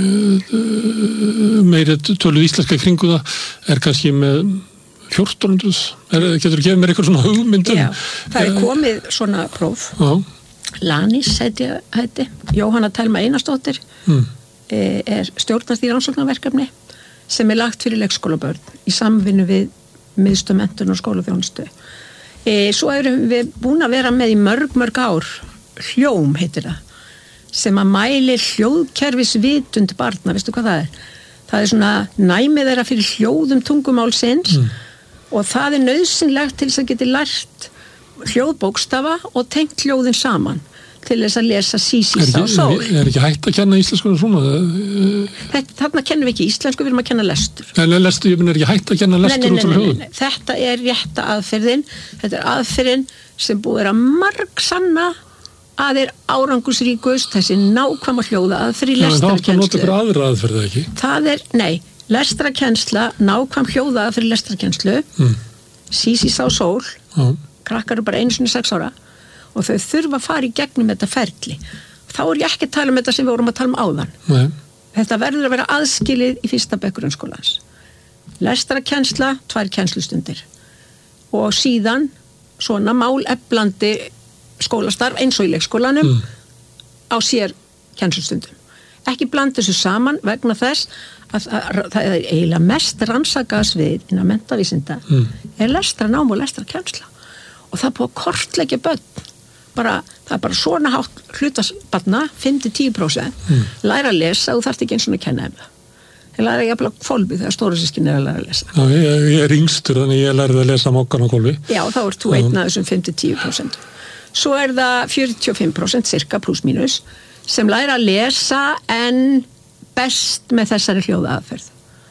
meira töluð íslenska kringu það er kannski með fjórtán hundruð, er, getur þú gefið mér eitthvað svona hugmyndum? Já, það er komið svona próf. Já. Lanis heiti, heiti, Jóhanna Telma Einarsdóttir mm. er stjórnast í rannsóknarverkefni sem er lagt fyrir leikskólabörn í samvinnu við miðstöð menntun og skólaþjónustu. E, svo erum við búin að vera með í mörg, mörg ár, hljóm heitir það, sem að mæli hljóðkerfisvitund barna, veistu hvað það er? Það er svona næmið þeirra fyrir hljóðum tungumálsins mm. og það er nauðsynlegt til þess að geti lært hljóðbókstafa og tengt hljóðin saman til þess að lesa sísí sá sól. Er, er ekki hægt að kenna íslensku svona? Þetta, þarna kennum við ekki íslensku, við erum að kenna lestur. En lestur, ég minn, er ekki hægt að kenna lestur út frá hljóðum? Nei, þetta er rétta aðferðin. Þetta er aðferðin sem búið er að margsanna að er árangusríkust þessi nákvæma hljóða aðferð í lestrarkennslu. En það áttu að nota fyrir aðra aðferð, ekki? Það er, nei, lestrarkennsla, nákvæm hljóða aðferð í lestrarkennslu, mm. sísí sá sól, ah. krakkar eru bara einu sinni sex ára, og þau þurfa að fara í gegnum þetta ferli. Þá er ég ekki að tala um þetta sem við vorum að tala um áðan. Nei. Þetta verður að vera aðskilið í fyrsta bekk grunnskólans. Lestrarkennsla, tvær kennslustundir. Og síðan svona máleflandi skólastarf eins og í leikskólanum mm. á sér kennslustundum. Ekki blanda þessu saman vegna þess að það er eiginlega mest rannsakaðs við innan menntavísinda mm. er lestranám og lestrarkennsla. Og það er búið að kortleggja börn. Bara, það er bara svona hátt hlutasbarna, fimm til tíu prósent, mm. læra að lesa og þú þarft ekki eins og að kenna um það. Ég læra jafnvel á hvolfi þegar stóru sískinni er að læra að lesa. Já, ég, ég er yngstur, þannig ég lærði að lesa mokkan á hvolfi. Já, þá ert þú einn af þessum fimm til tíu prósent. Svo er það fjörutíu og fimm prósent, cirka pluss mínus, sem læra að lesa en best með þessari hljóðaaðferð.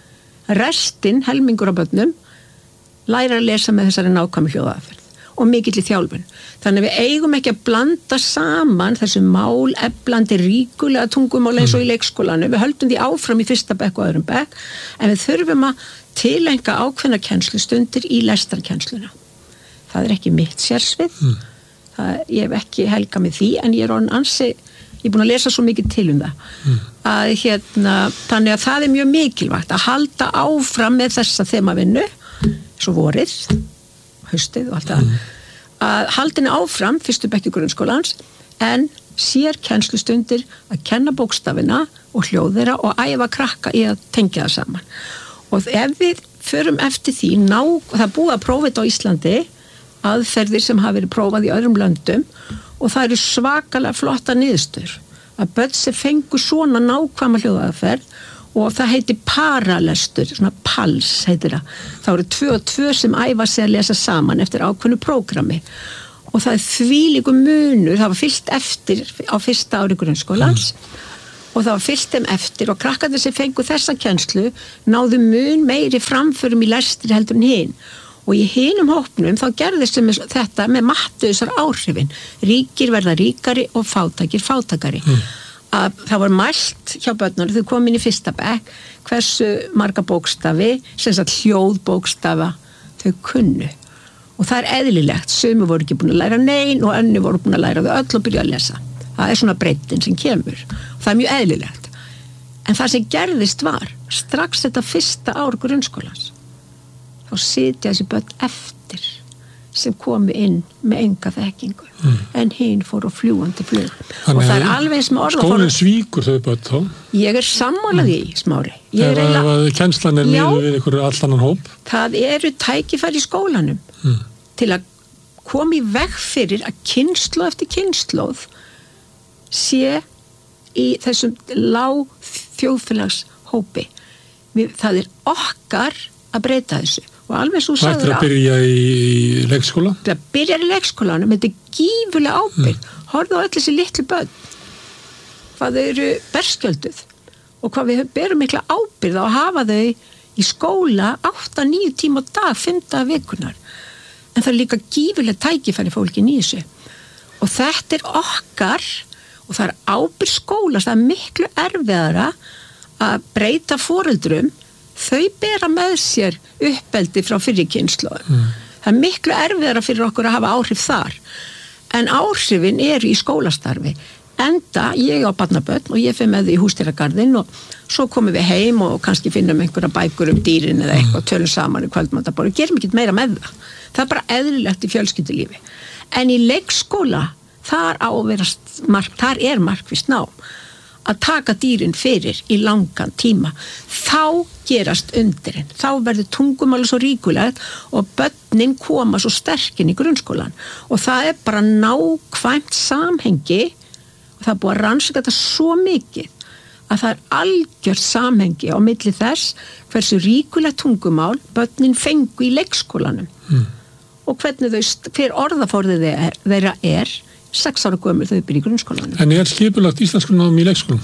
Restin, helmingur af börnum, læra að lesa með þessari nákvæmu hljóðaaðferð og mikill í þjálfun. Þannig við eigum ekki að blanda saman þessu máleflandi ríkulega tungumál eins og í leikskólanu. Við höldum því áfram í fyrsta bekk og öðrum bekk, en við þurfum að tilenga ákveðna kennslustundir í lestarkennsluna. Það er ekki mitt sérsvið. Mm. Það, ég hef ekki helgað með því, en ég er orðin ansi, ég er búin að lesa svo mikið til um það. Mm. Að, hérna, þannig að það er mjög mikilvægt að halda áfram með þessa þemavinnu, svo vorið, haustið og allt það, mm. að haldinni áfram fyrstu bekki grunnskólans en sér kennslustundir að kenna bókstafina og hljóðira og æfa krakka í að tengja það saman. Og ef við förum eftir því, ná, það er búið að prófa þetta á Íslandi, aðferðir sem hafa verið prófað í öðrum löndum og það eru svakalega flotta niðurstöður. að börn sem fengu svona nákvæma hljóðaðferð og það heitir paralestur, svona pals heitir það. Það eru tvö og tvö sem æfa sig að lesa saman eftir ákveðnu prógrami og það er þvílíku munur, það var fyllt eftir á fyrsta ári grunnskólans mm. og það var fyllt þeim eftir og krakkarnir sem fengu þessa kennslu náðu mun meiri framförum í lestri heldur en hinn. Og í hinum hópnum þá gerðist sem þetta með mattuðsar áhrifin. Ríkir verða ríkari og fátækir fátækari. Mm. Að það var mælt hjá börnunum, þau kom inn í fyrsta bekk, hversu marga bókstafi, sem sagt hljóðbókstafa þau kunnu. Og það er eðlilegt, sumir voru ekki búin að læra nein og önnur voru búin að læra þau öll og byrja að lesa. Það er svona breytin sem kemur. Það er mjög eðlilegt. En það sem gerðist var, strax þetta fyrsta ár grunnskólans, þá sitja þessi börn eftir sem komu inn með enga þekkingu mm. en hinn fór á fljúandi flug og það er alveg eins með orðaforða. Skólinn svíkur þau börn þá? Ég er sammálað í, Smári. Ef að kennslan er miðuð við ykkur allannan hóp? Það eru tækifæri í skólanum mm. til að koma í veg fyrir að kynslóð eftir kynslóð sé í þessum lág þjóðfélagshópi. Það er okkar að breyta þessu. Og alveg svo sagður að... Það er að byrja í leikskóla? Það byrjar í leikskólanum, þetta er gífurlega ábyrgð. Mm. Horfðu á öll þessi litlu börn. Hvað þau eru berskjölduð og hvað við berum mikla ábyrgð á að hafa þau í skóla átta níu tíma á dag, fimm daga vikunar. En það er líka gífurlega tækifæri fólkin í þessu. Og þetta er okkar og það er ábyrgð skólas, það er miklu erfiðara að breyta foreldrum. Þau bera með sér uppeldi frá fyrri kynslóðum. Mm. Það er miklu erfiðara fyrir okkur að hafa áhrif þar. En áhrifin eru í skólastarfi. Enda, ég á barnabörn og ég fer með þau í húsdýragarðinn og svo komum við heim og kannski finnum einhverja bækur um dýrin eða eitthvað og tölum saman í kvöldmatarborð og gerum ekkert meira með það. Það er bara eðlilegt í fjölskyldulífi. En í leikskóla, þar á að vera mark, þar er markvisst nám. Að taka dýrin fyrir í langan tíma, þá gerast undirinn, þá verður tungumáli svo ríkulegt og börnin koma svo sterkinn í grunnskólan og það er bara nákvæmt samhengi og það er búið að rannsaka þetta svo mikið að það er algjört samhengi á milli þess hversu ríkulegt tungumál börnin fengu í leikskólanum mm. og hvernig þau, hver orðaforðið þeirra er sex ára gömul þau byrja í grunnskólanum. En er skipulagt íslenskunám í leikskólum?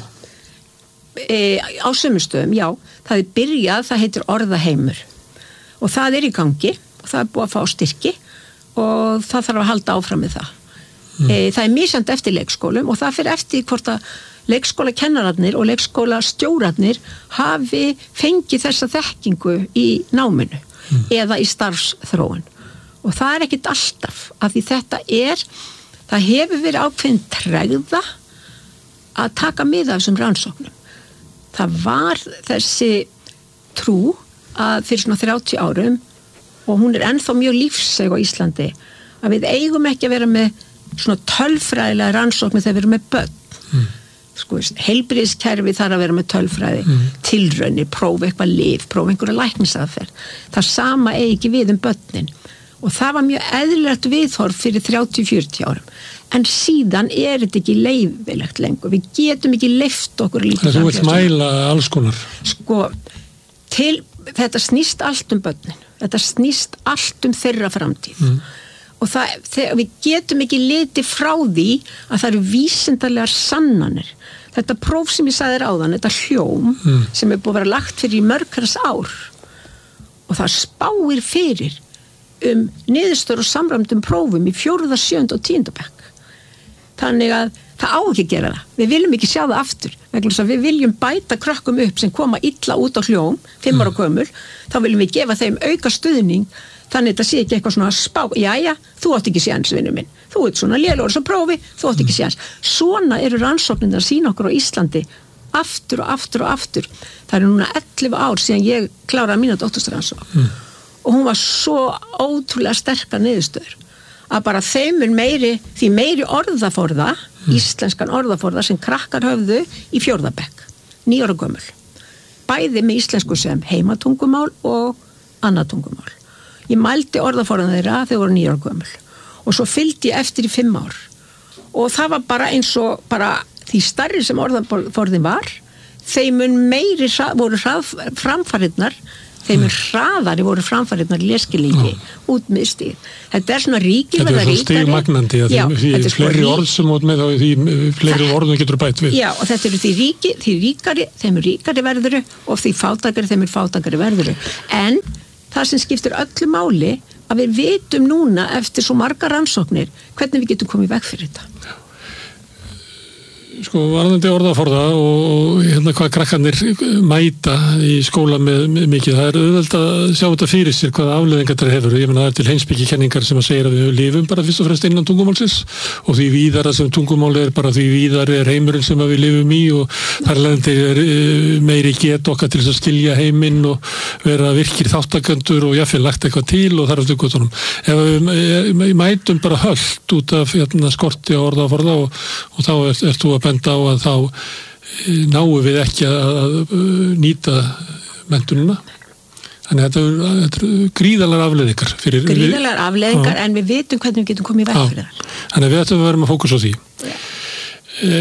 E, á sömustöðum, já. Það er byrjað, það heitir orðaheimur og það er í gangi og það er búið að fá styrki og það þarf að halda áfram með það. Mm. E, það er misjandi eftir leikskólum og það fyrir eftir hvort að leikskólakennararnir og leikskólastjórarnir hafi fengið þessa þekkingu í náminu mm. eða í starfsþróun og það er ekkit alltaf af því þetta er það hefur verið ákveðin tregða að taka mið af þessum rannsóknum. Það var þessi trú að fyrir svona þrjátíu árum og hún er ennþá mjög lífseg á Íslandi að við eigum ekki að vera með svona tölfræðilega rannsóknir þegar við erum með börn. Mm. Sko, heilbrigðiskerfi þarf að vera með tölfræði, mm. tilraunir, prófa eitthvað lyf, prófa einhverja læknisaðferð. Það sama eigi ekki við um börnin. Og það var mjög eðlilegt viðhorf fyrir þrjátíu til fjörutíu árum. En síðan er þetta ekki leyfilegt lengur. Við getum ekki leyft okkur líka. Það þú vilt mæla alls konar. Sko, til, þetta snýst allt um börnin. Þetta snýst allt um þeirra framtíð. Mm. Og það, þegar, við getum ekki litið frá því að það eru vísindalegar sannanir. Þetta próf sem ég sagði þér áðan, þetta hljóm mm. sem er búið að vera lagt fyrir í mörgars ár. Og það spáir fyrir um niðurstöður og samræmdum prófum í fjórða, sjöunda og tíunda bekk. Þannig að það á ekki að gera það. Við viljum ekki sjá það aftur. Vegna þess að við viljum bæta krökkum upp sem koma illa út á hljóm, fimm ára gömul, þá viljum við gefa þeim auka stuðning, þannig að þetta sé ekki eitthvað svona spá, jæja, þú átt ekki séns, vinur minn. Þú ert svona lélegur sem prófi, þú átt ekki séns. Svona eru rannsóknirnar að sýna okkur á Íslandi aftur og aftur og aftur. Það eru núna ellefu ár síðan ég kláraði mína doktorsrannsókn. Mm. Og hún var svo ótrúlega sterkar niðurstöður að bara þeim er meiri, því meiri orðaforða, mm. íslenskan orðaforða sem krakkar höfðu í fjórða bekk, níu ára gömul. Bæði með íslensku sem heimatungumál og annað tungumál. Ég mældi orðaforðan þeirra þegar voru níu ára gömul og svo fylgdi ég eftir í fimm ár. Og það var bara eins og bara því stærri sem orðaforðin var, þeim mun meiri hrað, voru hrað, framfarirnar, þeim mun hraðari voru framfarirnar í leskilningi út með stig. Þetta er svona ríkir verða ríkari. Þetta er svona stigmagnandi að já, því, því fleiri orð sem út með þá því fleiri orðum getur bætt við. Já, og þetta eru því ríki, því ríkari, þeim er ríkari verðuru og því fátækari, þeim er fátækari verðuru. En það sem skiptir öllu máli að við vitum núna eftir svo marga rannsóknir hvernig við getum komið veg fyrir þetta. Sko, varðandi orðaforða og, og hérna hvað krakkarnir mæta í skóla með, með mikið, það er auðvelt að sjá þetta fyrir sér hvaða afleiðingar þetta hefur. Ég meina það er til heimspekikenningar sem að segja að við lifum bara fyrst og fremst innan tungumálsins og því víðara sem tungumáli er bara því víðar er heimurinn sem að við lifum í og þar leðandi er meiri get okkar til þess að skilja heiminn og vera virkir þáttakendur og jáfnvel lagt eitthvað til og þar eftir göttunum. Ef við mætum bara hölt út af hérna, skorti á orðaforða og, og þá ert, ert þú að benda á að þá náum við ekki að, að nýta menntunina. Þannig að þetta er, þetta er gríðarlegar afleiðingar. Gríðarlegar afleiðingar en við vitum hvernig við getum komið í veg fyrir það. Þannig að við ættum að vera með fókus á því. E,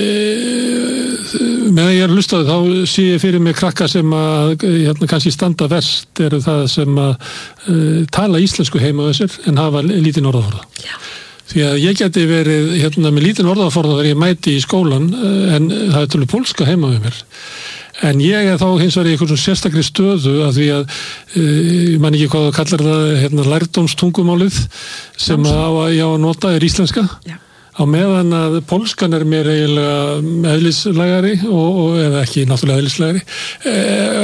meðan ég er hlustað þá sé ég fyrir mig krakka sem að hérna, kannski standa verst eru það sem að uh, tala íslensku heima á þessir en hafa lítinn orðaforða. Já. Því að ég geti verið hérna með lítinn orðaforða þegar ég mæti í skólan en það er tölur pólska heima við mér. En ég er þá hins vegar í einhvern sérstakri stöðu að því að ég man ekki hvað það kallar það hérna lærdómstungumálið sem á að já að nota er íslenska. Já. Á meðan að pólskan er mér eiginlega eðlislegari og, og eða ekki náttúrulega eðlislegari e,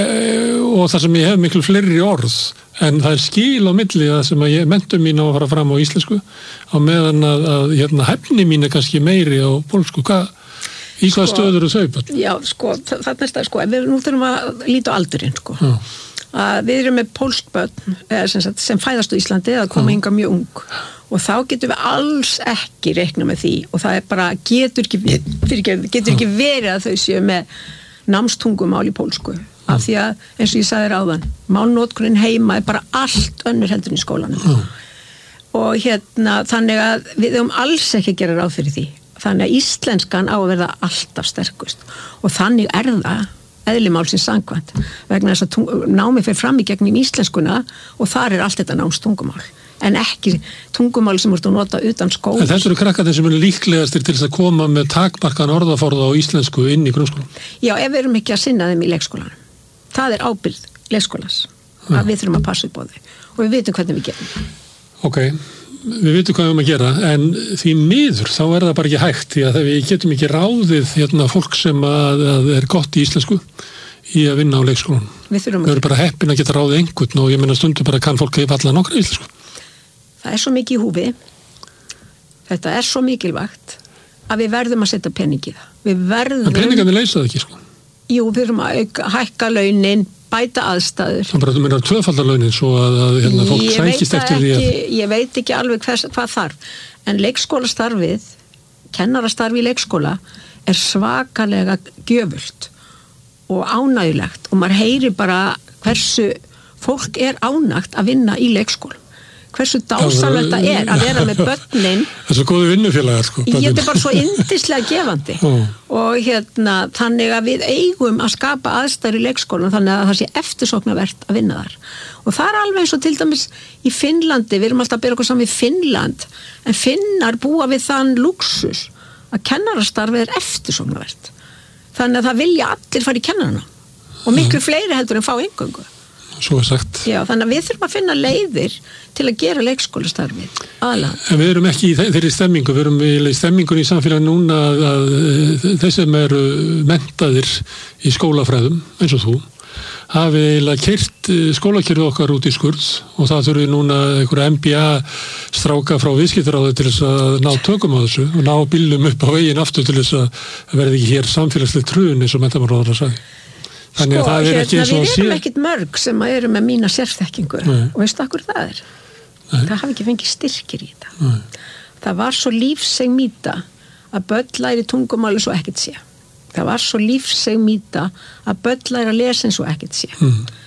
og þar sem ég hef miklu fleiri orð en það er skil á milli að sem að ég mentum mín á að fara fram á íslensku á meðan að, að hérna, hæfni mín er kannski meiri á pólsku. Hvað, í hvað sko, stöður er þau? Já, sko, það er næsta, sko, við nú þurfum að líta á aldurinn, sko. Já. Að við erum með pólsk börn sem, sem fæðast á Íslandi að koma hinga mjög ung og þá getum við alls ekki reikna með því og það er bara getur ekki, fyrir, getur ekki verið að þau séu með námstungumál í pólsku af því að eins og ég sagði ráðan málnotkunin heima er bara allt önnur heldur í skólanum mm. og hérna þannig að við höfum alls ekki að gera ráð fyrir því þannig að íslenskan á að verða alltaf sterkust og þannig er það eðlimálsins samkvæmt vegna þess að námi fer fram í gegnum íslenskuna og þar er allt þetta námstungumál en ekki tungumál sem voru að nota utan skóla. En þessu eru krakkarnir sem eru líklegastir til þess að koma með takmarkan orðaforða á íslensku inn í grunnskólanum? Já, ef við erum ekki að sinna þeim í leikskólanum. Það er ábyrgð leikskólans að við þurfum að passa upp á þau og við vitum hvernig við gerum. Ok, við vitum hvað við erum að gera en því miður þá er það bara ekki hægt því að við getum ekki ráðið hérna, fólk sem að, að er gott í íslensku í að vinna á leikskólanum. Við þurfum að... Við erum bara heppin að geta ráðið einhvern og ég meina stundum bara kann fólk að valla nokkra íslensku. Það er svo mikið í húfi, þetta er svo mikilvægt að við verðum að setja pening í það. Við verðum... En peningarnir leysa það ekki, sko? Jú, við þurfum að auka, hækka launin, bæta aðstæður. Það bara, þú meina tvöfaldar launin svo að, að hérna, fólk sækist eftir því að... Ég veit ekki alveg hvers, hvað þarf, en leikskólastarfið, kennarastarfi í leikskóla, er svakalega gjöfult og ánægulegt og maður heyrir bara hversu fólk er ánægt að vinna í leikskóla. Hversu dásamlegt það er að vera með börnin. Það er svo góði vinnufélagar sko. Ég er bara svo yndislega gefandi og hérna þannig að við eigum að skapa aðstæður í leikskólan þannig að það sé eftirsóknarvert að vinna þar og það er alveg eins og til dæmis í Finnlandi, við erum alltaf að bera okkur saman við Finnland en Finnar búa við þann luxus að kennarastarfið er eftirsóknarvert þannig að það vilja allir fara í kennarana og miklu fleiri heldur en fá eingöngu. Svo er sagt. Já, þannig að við þurfum að finna leiðir til að gera leikskólastarfið aðalega. En við erum ekki í þeirri stemmingu, við erum í stemmingun í samfélagi núna að, að þeir sem eru menntaðir í skólafræðum, eins og þú, hafi eiginlega keyrt skólakjörðu okkar út í skurð og það þurfi núna einhverja M B A stráka frá viðskiptaráði til þess að ná tökum á þessu og ná bílum upp á veginn aftur til þess að verði ekki hér samfélagslega trun eins og menntamálaráðherra sagði. Þannig að sko, það er ekki eins og að sé... Við erum ekkit mörg sem að eru með mína sérþekkingu og veistu akkur það er? Nei. Það hafi ekki fengið styrkir í þetta. Nei. Það var svo lífseg mýta að börn læri tungumáli svo ekkert sé. Það var svo lífseg mýta að börn læri að lesa eins og ekkert sé. Mm.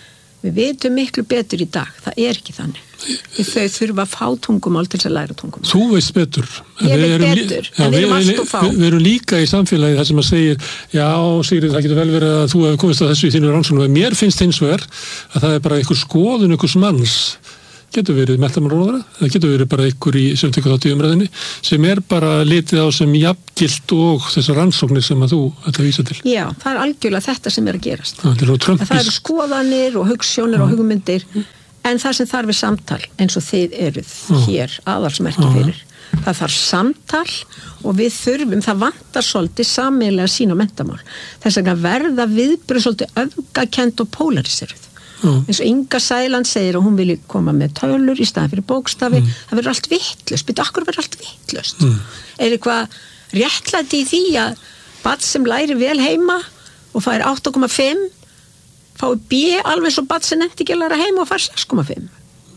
Við vitum miklu betur í dag, það er ekki þannig. Þau þurfa að fá tungumál til þess að læra tungumál. Þú veist betur. Ég veit betur, en við erum allt og fá. Við erum líka í samfélagi þar sem að segir, já, Sigrid, það getur vel verið að þú hefur komist að þessu í þínu rannsóknum, en mér finnst hins vegar að það er bara einhver skoðun, einhvers manns, getur verið menntamálaráðherra, það getur verið bara einhver í sem tekur þátt í umræðinni, sem er bara litið á sem jafngilt og þessar rannsóknir sem að þú ætla að vísa til. Já, það er algjörlega þetta sem er að gerast. Það, það, það eru skoðanir og hugsjónir og hugmyndir, en það sem þarf er samtal, eins og þið eruð hér aðalsmerki fyrir. Það þarf samtal og við þurfum, það vantar svolítið sameiginlega sín á menntamál. Þess að verða viðbröð svolítið öfgakend og pólariseruð. Mm. eins og Inga Sæland segir að hún vilji koma með tölur í staðan fyrir bókstafi, mm. það verður allt vitlaust, betur akkur verður allt vitlaust mm. er eitthvað réttlæti í því að barn sem læri vel heima og fær átta komma fimm fái B alveg svo barn sem nefndi ekki að læra heima og fær sex komma fimm.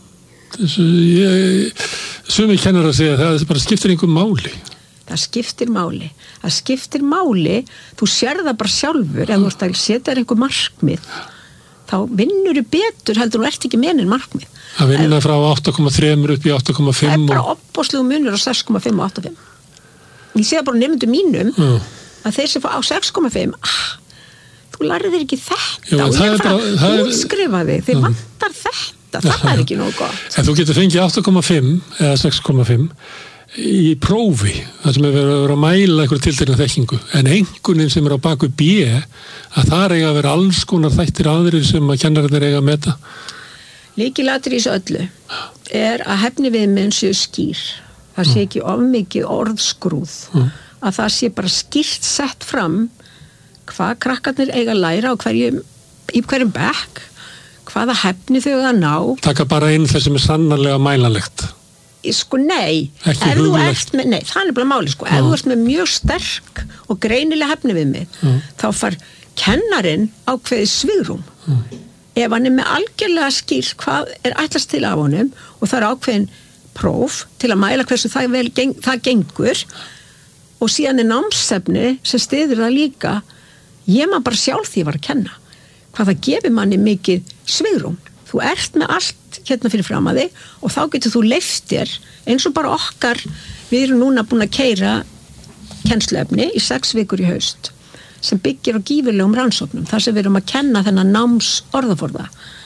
Þessu ég sumi kennar að segja að það bara skiptir einhver máli. Það skiptir máli það skiptir máli, þú sér það bara sjálfur ef þú ert að setja þér einhver markmið þá vinnur þú betur heldur þú ert ekki menin markmið. Að vinna frá átta komma þrjú upp í átta komma fimm. Það er bara opboðslegu munur á sex komma fimm og átta komma fimm. Ég sé bara nemendum mínum mm. að þeir sem fá á sex komma fimm, ah, þú lærir þér ekki þetta. Jú, og ég er frá að útskrifa þig, þið mm. vantar þetta, það ja, er ekki nógu gott. En þú getur fengið átta komma fimm eða sex komma fimm í prófi, það sem er verið að vera að mæla einhverja tiltekna þekkingu, en einhverjum sem er á baku B, að það eiga að vera alls konar þættir aðrir sem að kennararnir eiga að meta. Lykilatriði í þessu öllu er að hæfni viðmiðin séu skýr, það sé ekki of mikið orðskrúð, mm. að það sé bara skýrt sett fram hvað krakkarnir eiga að læra á hverjum, í hverjum bekk, hvaða hæfni þau að ná. Taka bara inn þess sem er sannarlega mælanlegt. Sko nei, ef þú ert með, nei, það er bara máli sko, ef þú ert með mjög sterk og greinilega hæfni við mig, mm. þá far kennarinn ákveðið svigrúm. Mm. Ef hann er með algjörlega skýrt hvað er ætlast til af honum og það er ákveðin próf til að mæla hversu það, vel, geng, það gengur og síðan er námsefni sem styður það líka, ég maður bara sjálf því að var að kenna, hvað það gefur manni mikið svigrúm. Þú ert með allt hérna fyrir fram að þig og þá getur þú leyft þér eins og bara okkar, við erum núna búin að keyra kennsluefni í sex vikur í haust sem byggir á gífurlegum rannsóknum þar sem við erum að kenna þennan náms orðaforða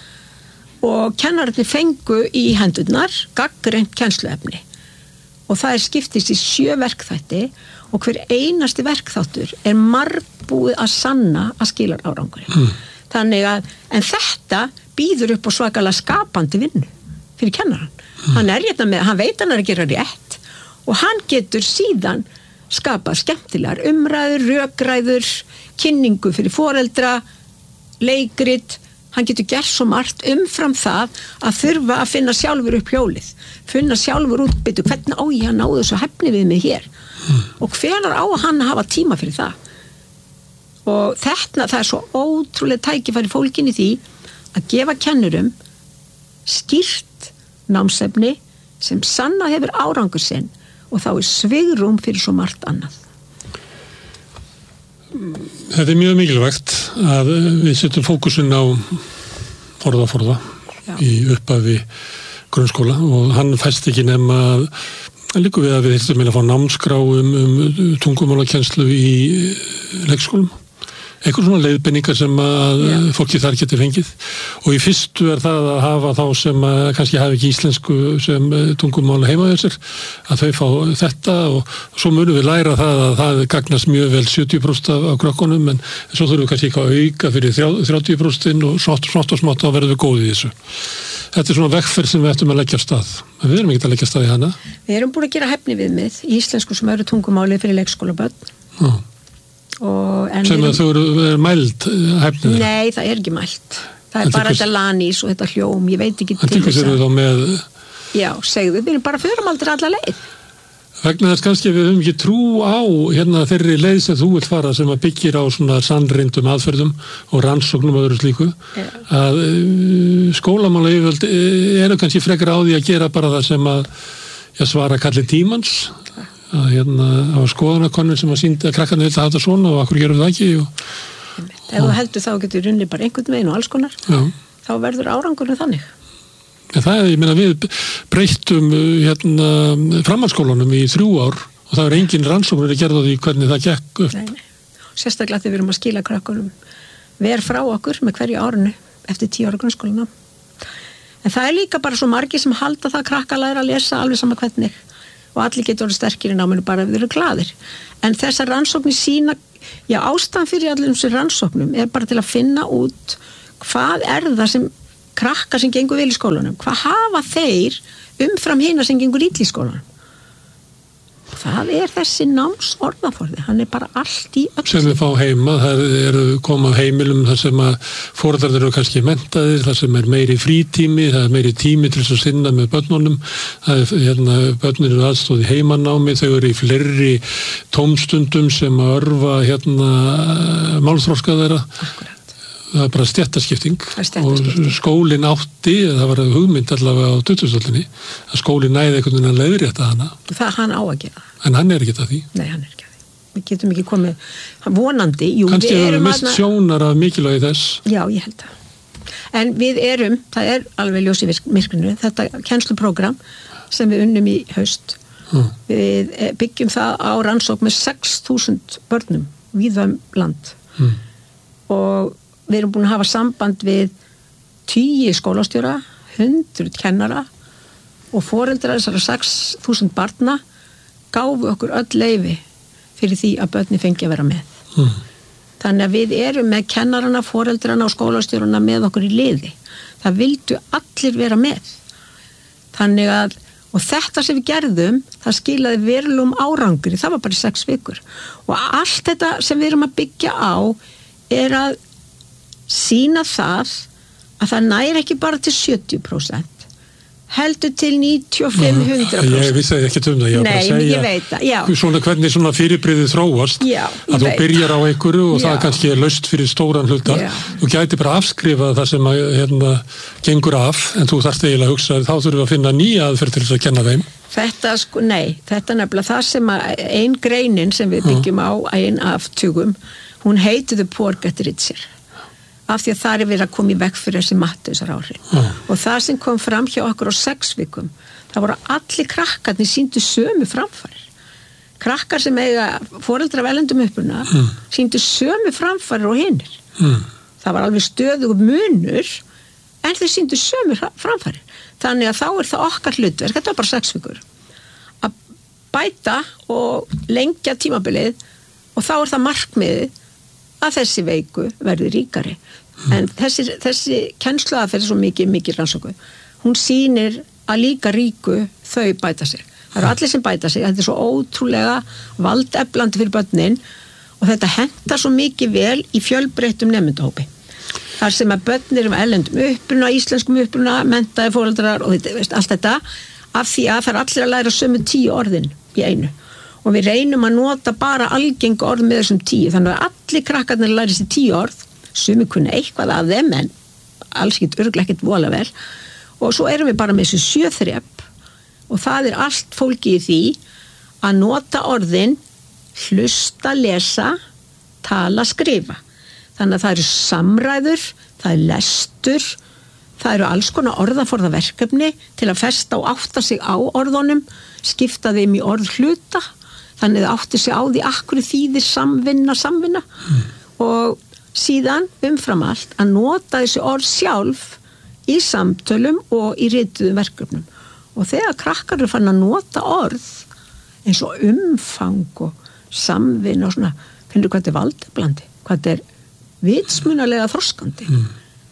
og kennararnir fengu í hendurnar gagnreynt kennsluefni og það er skiptist í sjö verkþætti og hver einasti verkþáttur er margbúið að sanna að skilar árangurinn. Mm. Þannig að, en þetta býður upp á svakalega skapandi vinnu fyrir kennaran. Mm. Hann er hérna með, hann veit hann er að gera rétt og hann getur síðan skapað skemmtilegar umræður, rökræður, kynningu fyrir foreldra, leikrit, hann getur gert svo margt umfram það að þurfa að finna sjálfur upp hjólið, finna sjálfur útbyttu, hvernig á ég að ná þessu hæfni við mig hér mm. og hvenær á hann að hafa tíma fyrir það. Og þetta, það er svo ótrúlega tækifæri fólkin í því að gefa kennurum skýrt námsefni sem sanna hefur árangur sinn og þá er svigrúm fyrir svo margt annað. Þetta er mjög mikilvægt að við setjum fókusin á forða forða Já. Í upphafi grunnskóla og hann fæst ekki nema að líka við að við þurfum að fá námskrá um, um tungumálakennslu í leikskólum. Eitthvað svona leiðbenningar sem að Já. Fólki þar getur fengið og í fyrstu er það að hafa þá sem að kannski hafi ekki íslensku sem tungumála heima þessir að þau fá þetta og svo munum við læra það að það gagnast mjög vel sjötíu prósent af, af krökkunum en svo þurfum við kannski eitthvað auka fyrir þrjátíu prósent og smátt og smátt þá verðum við góðið í þessu. Þetta er svona vegferð sem við ættum að leggja af stað. Við erum ekki að leggja af stað í hana. Við erum búin að gera hæfni viðmið í íslensku sem eru tungumáli fyrir leikskólabörn. Já. Og, sem að þau eru, eru mæld hæfnið? Nei, það er ekki mæld það er en bara þetta lanís og þetta hljóm ég veit ekki til þess að með... já, segðu, við erum bara förum aldrei alla leið vegna þess kannski við höfum ekki trú á hérna þeirri leið sem þú vilt fara sem að byggir á svona sannreyndum aðferðum og rannsóknum og öðru slíku ja. Að skólamála yfirvöld eru kannski frekar á því að gera bara það sem að já, svara kalli tímans að hérna á skoðanakonun sem að sýndi að krakkarnir vilja hafa þetta svona og akkur gerum við það ekki og, ef þú heldur þá getur runni bara einhvern veginn og alls konar já. Þá þá verður árangurinn þannig. En það, ég meina, við breyttum hérna framhaldsskólanum í þrjú ár og það er engin rannsóknir að gera því hvernig það gekk upp. Nei, nei. Sérstaklega þegar við erum að skila krakkunum ver frá okkur með hverju árinu eftir tíu ára grunnskólanum. En það er líka bara svo margir sem halda það krakka læra að lesa alveg sama hvernig og allir getur orðið sterkir í náminu bara ef þeir eru glaðir. En þessar rannsóknir sína, já, ástæðan fyrir allir þessum rannsóknum er bara til að finna út hvað er það sem krakkar sem gengur vel í skólanum, hvað hafa þeir umfram hina sem gengur illa í skólanum. Það er þessi námsorðaforði, hann er bara allt í öll. Sem við fá heima, það eru koma heimilum þar sem að foreldrar eru kannski menntaðir, þar sem er meiri frítími, það er meiri tími til þess að sinna með börnunum, það er, hérna, börnir eru aðstóð í heimanámi, þau eru í fleiri tómstundum sem að örfa, hérna, málþroska þeirra. Akkurat. Það er bara stjættaskipting og skólinn átti, það var hugmynd allavega á tuttugustu-öldinni, að skólinn næði einhvern veginn að leiðrétta hana. Það hann á að gera. En hann er ekki að því. Nei, hann er ekki að því. Við getum ekki komið, vonandi, jú, kannski við erum erum mist sjónar af mikilvægi þess. Já, ég held það. En við erum, það er alveg ljós í myrkrinu, þetta kennsluprógram sem við unnum í haust, mm. við byggjum það á rannsókn með sex þúsund börnum víða um land mm. og við erum búin að hafa samband við tíu skólastjóra, hundruð kennara og foreldrar þessara sex þúsund barna gáfu okkur öll leyfi fyrir því að börni fengi að vera með. Mm. Þannig að við erum með kennarana, foreldrana og skólastjórana með okkur í liði. Það vildu allir vera með. Þannig að, og þetta sem við gerðum, það skilaði verulegum árangri, það var bara sex vikur. Og allt þetta sem við erum að byggja á er að sýna það að það næri ekki bara til sjötíu prósent heldur til níutíu og fimm til hundrað prósent. Ég vissi ekki um það, ég var bara að segja. Nei, ég veit það, já. Svona hvernig svona fyrirbrigðið þróast, já, að þú byrjar á einhverju og já. Það kannski er laust fyrir stóran hluta. Já. Þú gæti bara afskrifað það sem að, hérna, gengur af, en þú þarft eiginlega að hugsa, þá þurfum við að finna nýja aðferð til þess að kenna þeim. Þetta, sko, nei, þetta er nefnilega það sem að ein greinin sem við byggjum á, ein af tugum, hún heiti The Poor Get Richer. Af því að það er verið að koma í vekk fyrir þessi Matteusar áhrif. Mm. Og það sem kom fram hjá okkur á sex vikum, það voru allir krakkarnir sýndu sömu framfarir. Krakkar sem eiga foreldra velendum uppruna mm. sýndu sömu framfarir og hinnir. Mm. Það var alveg stöðug munur, en þeir sýndu sömu framfarir. Þannig að þá er það okkar hlutverk, þetta var bara sex vikur, að bæta og lengja tímabilið og þá er það markmiðið að þessi veiku verði ríkari. Mm. En þessi, þessi kennsluaðferð er svo mikið, mikið rannsóku. Hún sýnir að líka ríku þau bæta sig. Það eru allir sem bæta sig. Þetta er svo ótrúlega valdeflandi fyrir börnin og þetta hentar svo mikið vel í fjölbreyttum nemendahópi. Þar sem að börnir um erlendum uppruna, íslenskum uppruna, menntaði foreldrar og þetta, veist, allt þetta af því að það er allir að læra sömu tíu orðin í einu. Og við reynum að nota bara algengu orð með þessum tíu. Þannig að allir krakkarnir læri sér tíu orð, sumi kunna eitthvað af þeim, en alls ekkert örgulega ekkert vola vel. Og svo erum við bara með þessu sjöþrep og það er allt fólki í því að nota orðin, hlusta, lesa, tala, skrifa. Þannig að það eru samræður, það er lestur, það eru alls konar orðaforðaverkefni til að festa og átta sig á orðunum, skipta þeim í orð hluta. Þannig að átti sig á því akkur þýðir samvinna, samvinna mm. og síðan umfram allt að nota þessi orð sjálf í samtölum og í rituðum verkefnum. Og þegar krakkar eru fann að nota orð eins og umfang og samvinna og svona, finnur hvað þetta er valdablandi, hvað þetta er vitsmunalega þroskandi mm.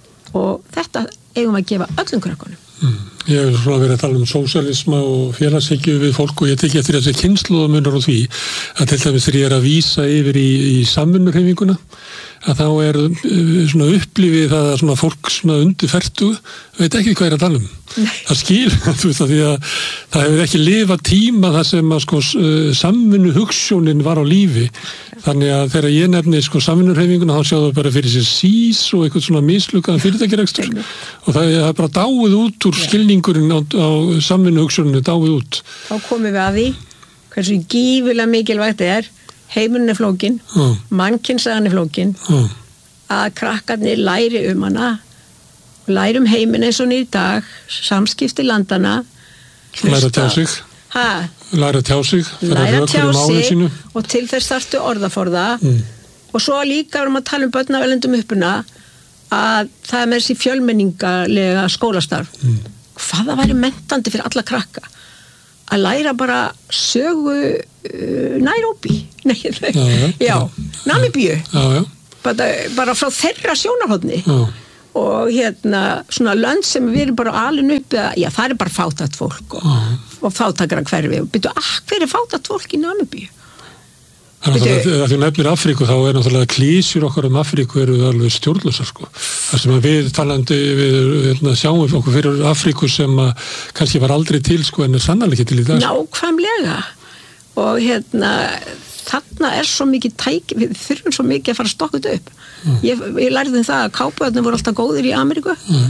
og þetta eigum að gefa öllum krakkanum. Mm. Ég hef svona verið að tala um sósíalisma og félagshyggju við fólk og ég tekja eftir þessi kynslóðamunar og því að til dæmis þegar ég er að vísa yfir í, í samvinnurhreyfinguna að þá er svona upplifið það að svona fólk svona undir fertugu veit ekki hvað er að tala um. Nei. Það skil, þú veist að því að það hefur ekki lifað tíma þar sem að sko samvinnu hugsjónin var á lífi. Þannig að þegar ég nefni sko samvinnurhreyfinguna þá sjáðu bara fyrir sér sís og eitthvað svona mislukkaðan fyrirtækjarekstur og það er bara dáið út úr skilningurinn á, á samvinnu hugsjóninu, dáið út. Þá komum við að því hversu gífulega mikilvægt er heimurinn er flókin, mm. mannkynnsagan er flókin, mm. að krakkarnir læri um hana og lærum heiminn eins og í dag, samskipti landana, læra tjá sig, ha, læra tjá sig, læra tjá sig sínu. Og til þess þarftu orðaforða mm. og svo líka erum að tala um börn af erlendum uppruna að það er með þessi fjölmenningalega skólastarf. Mm. Hvað það væri menntandi fyrir alla krakka að læra bara sögu uh, Nairobi, nei, nei, já, já, já, Namibíu, já, já. Bara, bara frá þeirra sjónarhóðni. Já. Og hérna svona lönd sem við erum bara alin upp að, já, það er bara fátækt fólk og, uh. og fátakra hverfi og byrju, ah, hver er fátækt fólk í Namibíu? Þannig að því að nefnir Afríku þá er náttúrulega klísjur okkar um Afríku eru alveg stjórnlausar sko. Það sem við talandi við hérna, sjáum okkur fyrir Afríku sem að kannski var aldrei til sko en er sannarlega ekki til í dag. Nákvæmlega og hérna þarna er svo mikið tæk, við þurfum svo mikið að fara að stokka þetta upp. Mm. Ég, ég lærði það að kápuðarnir voru alltaf góðir í Ameríku. Mm.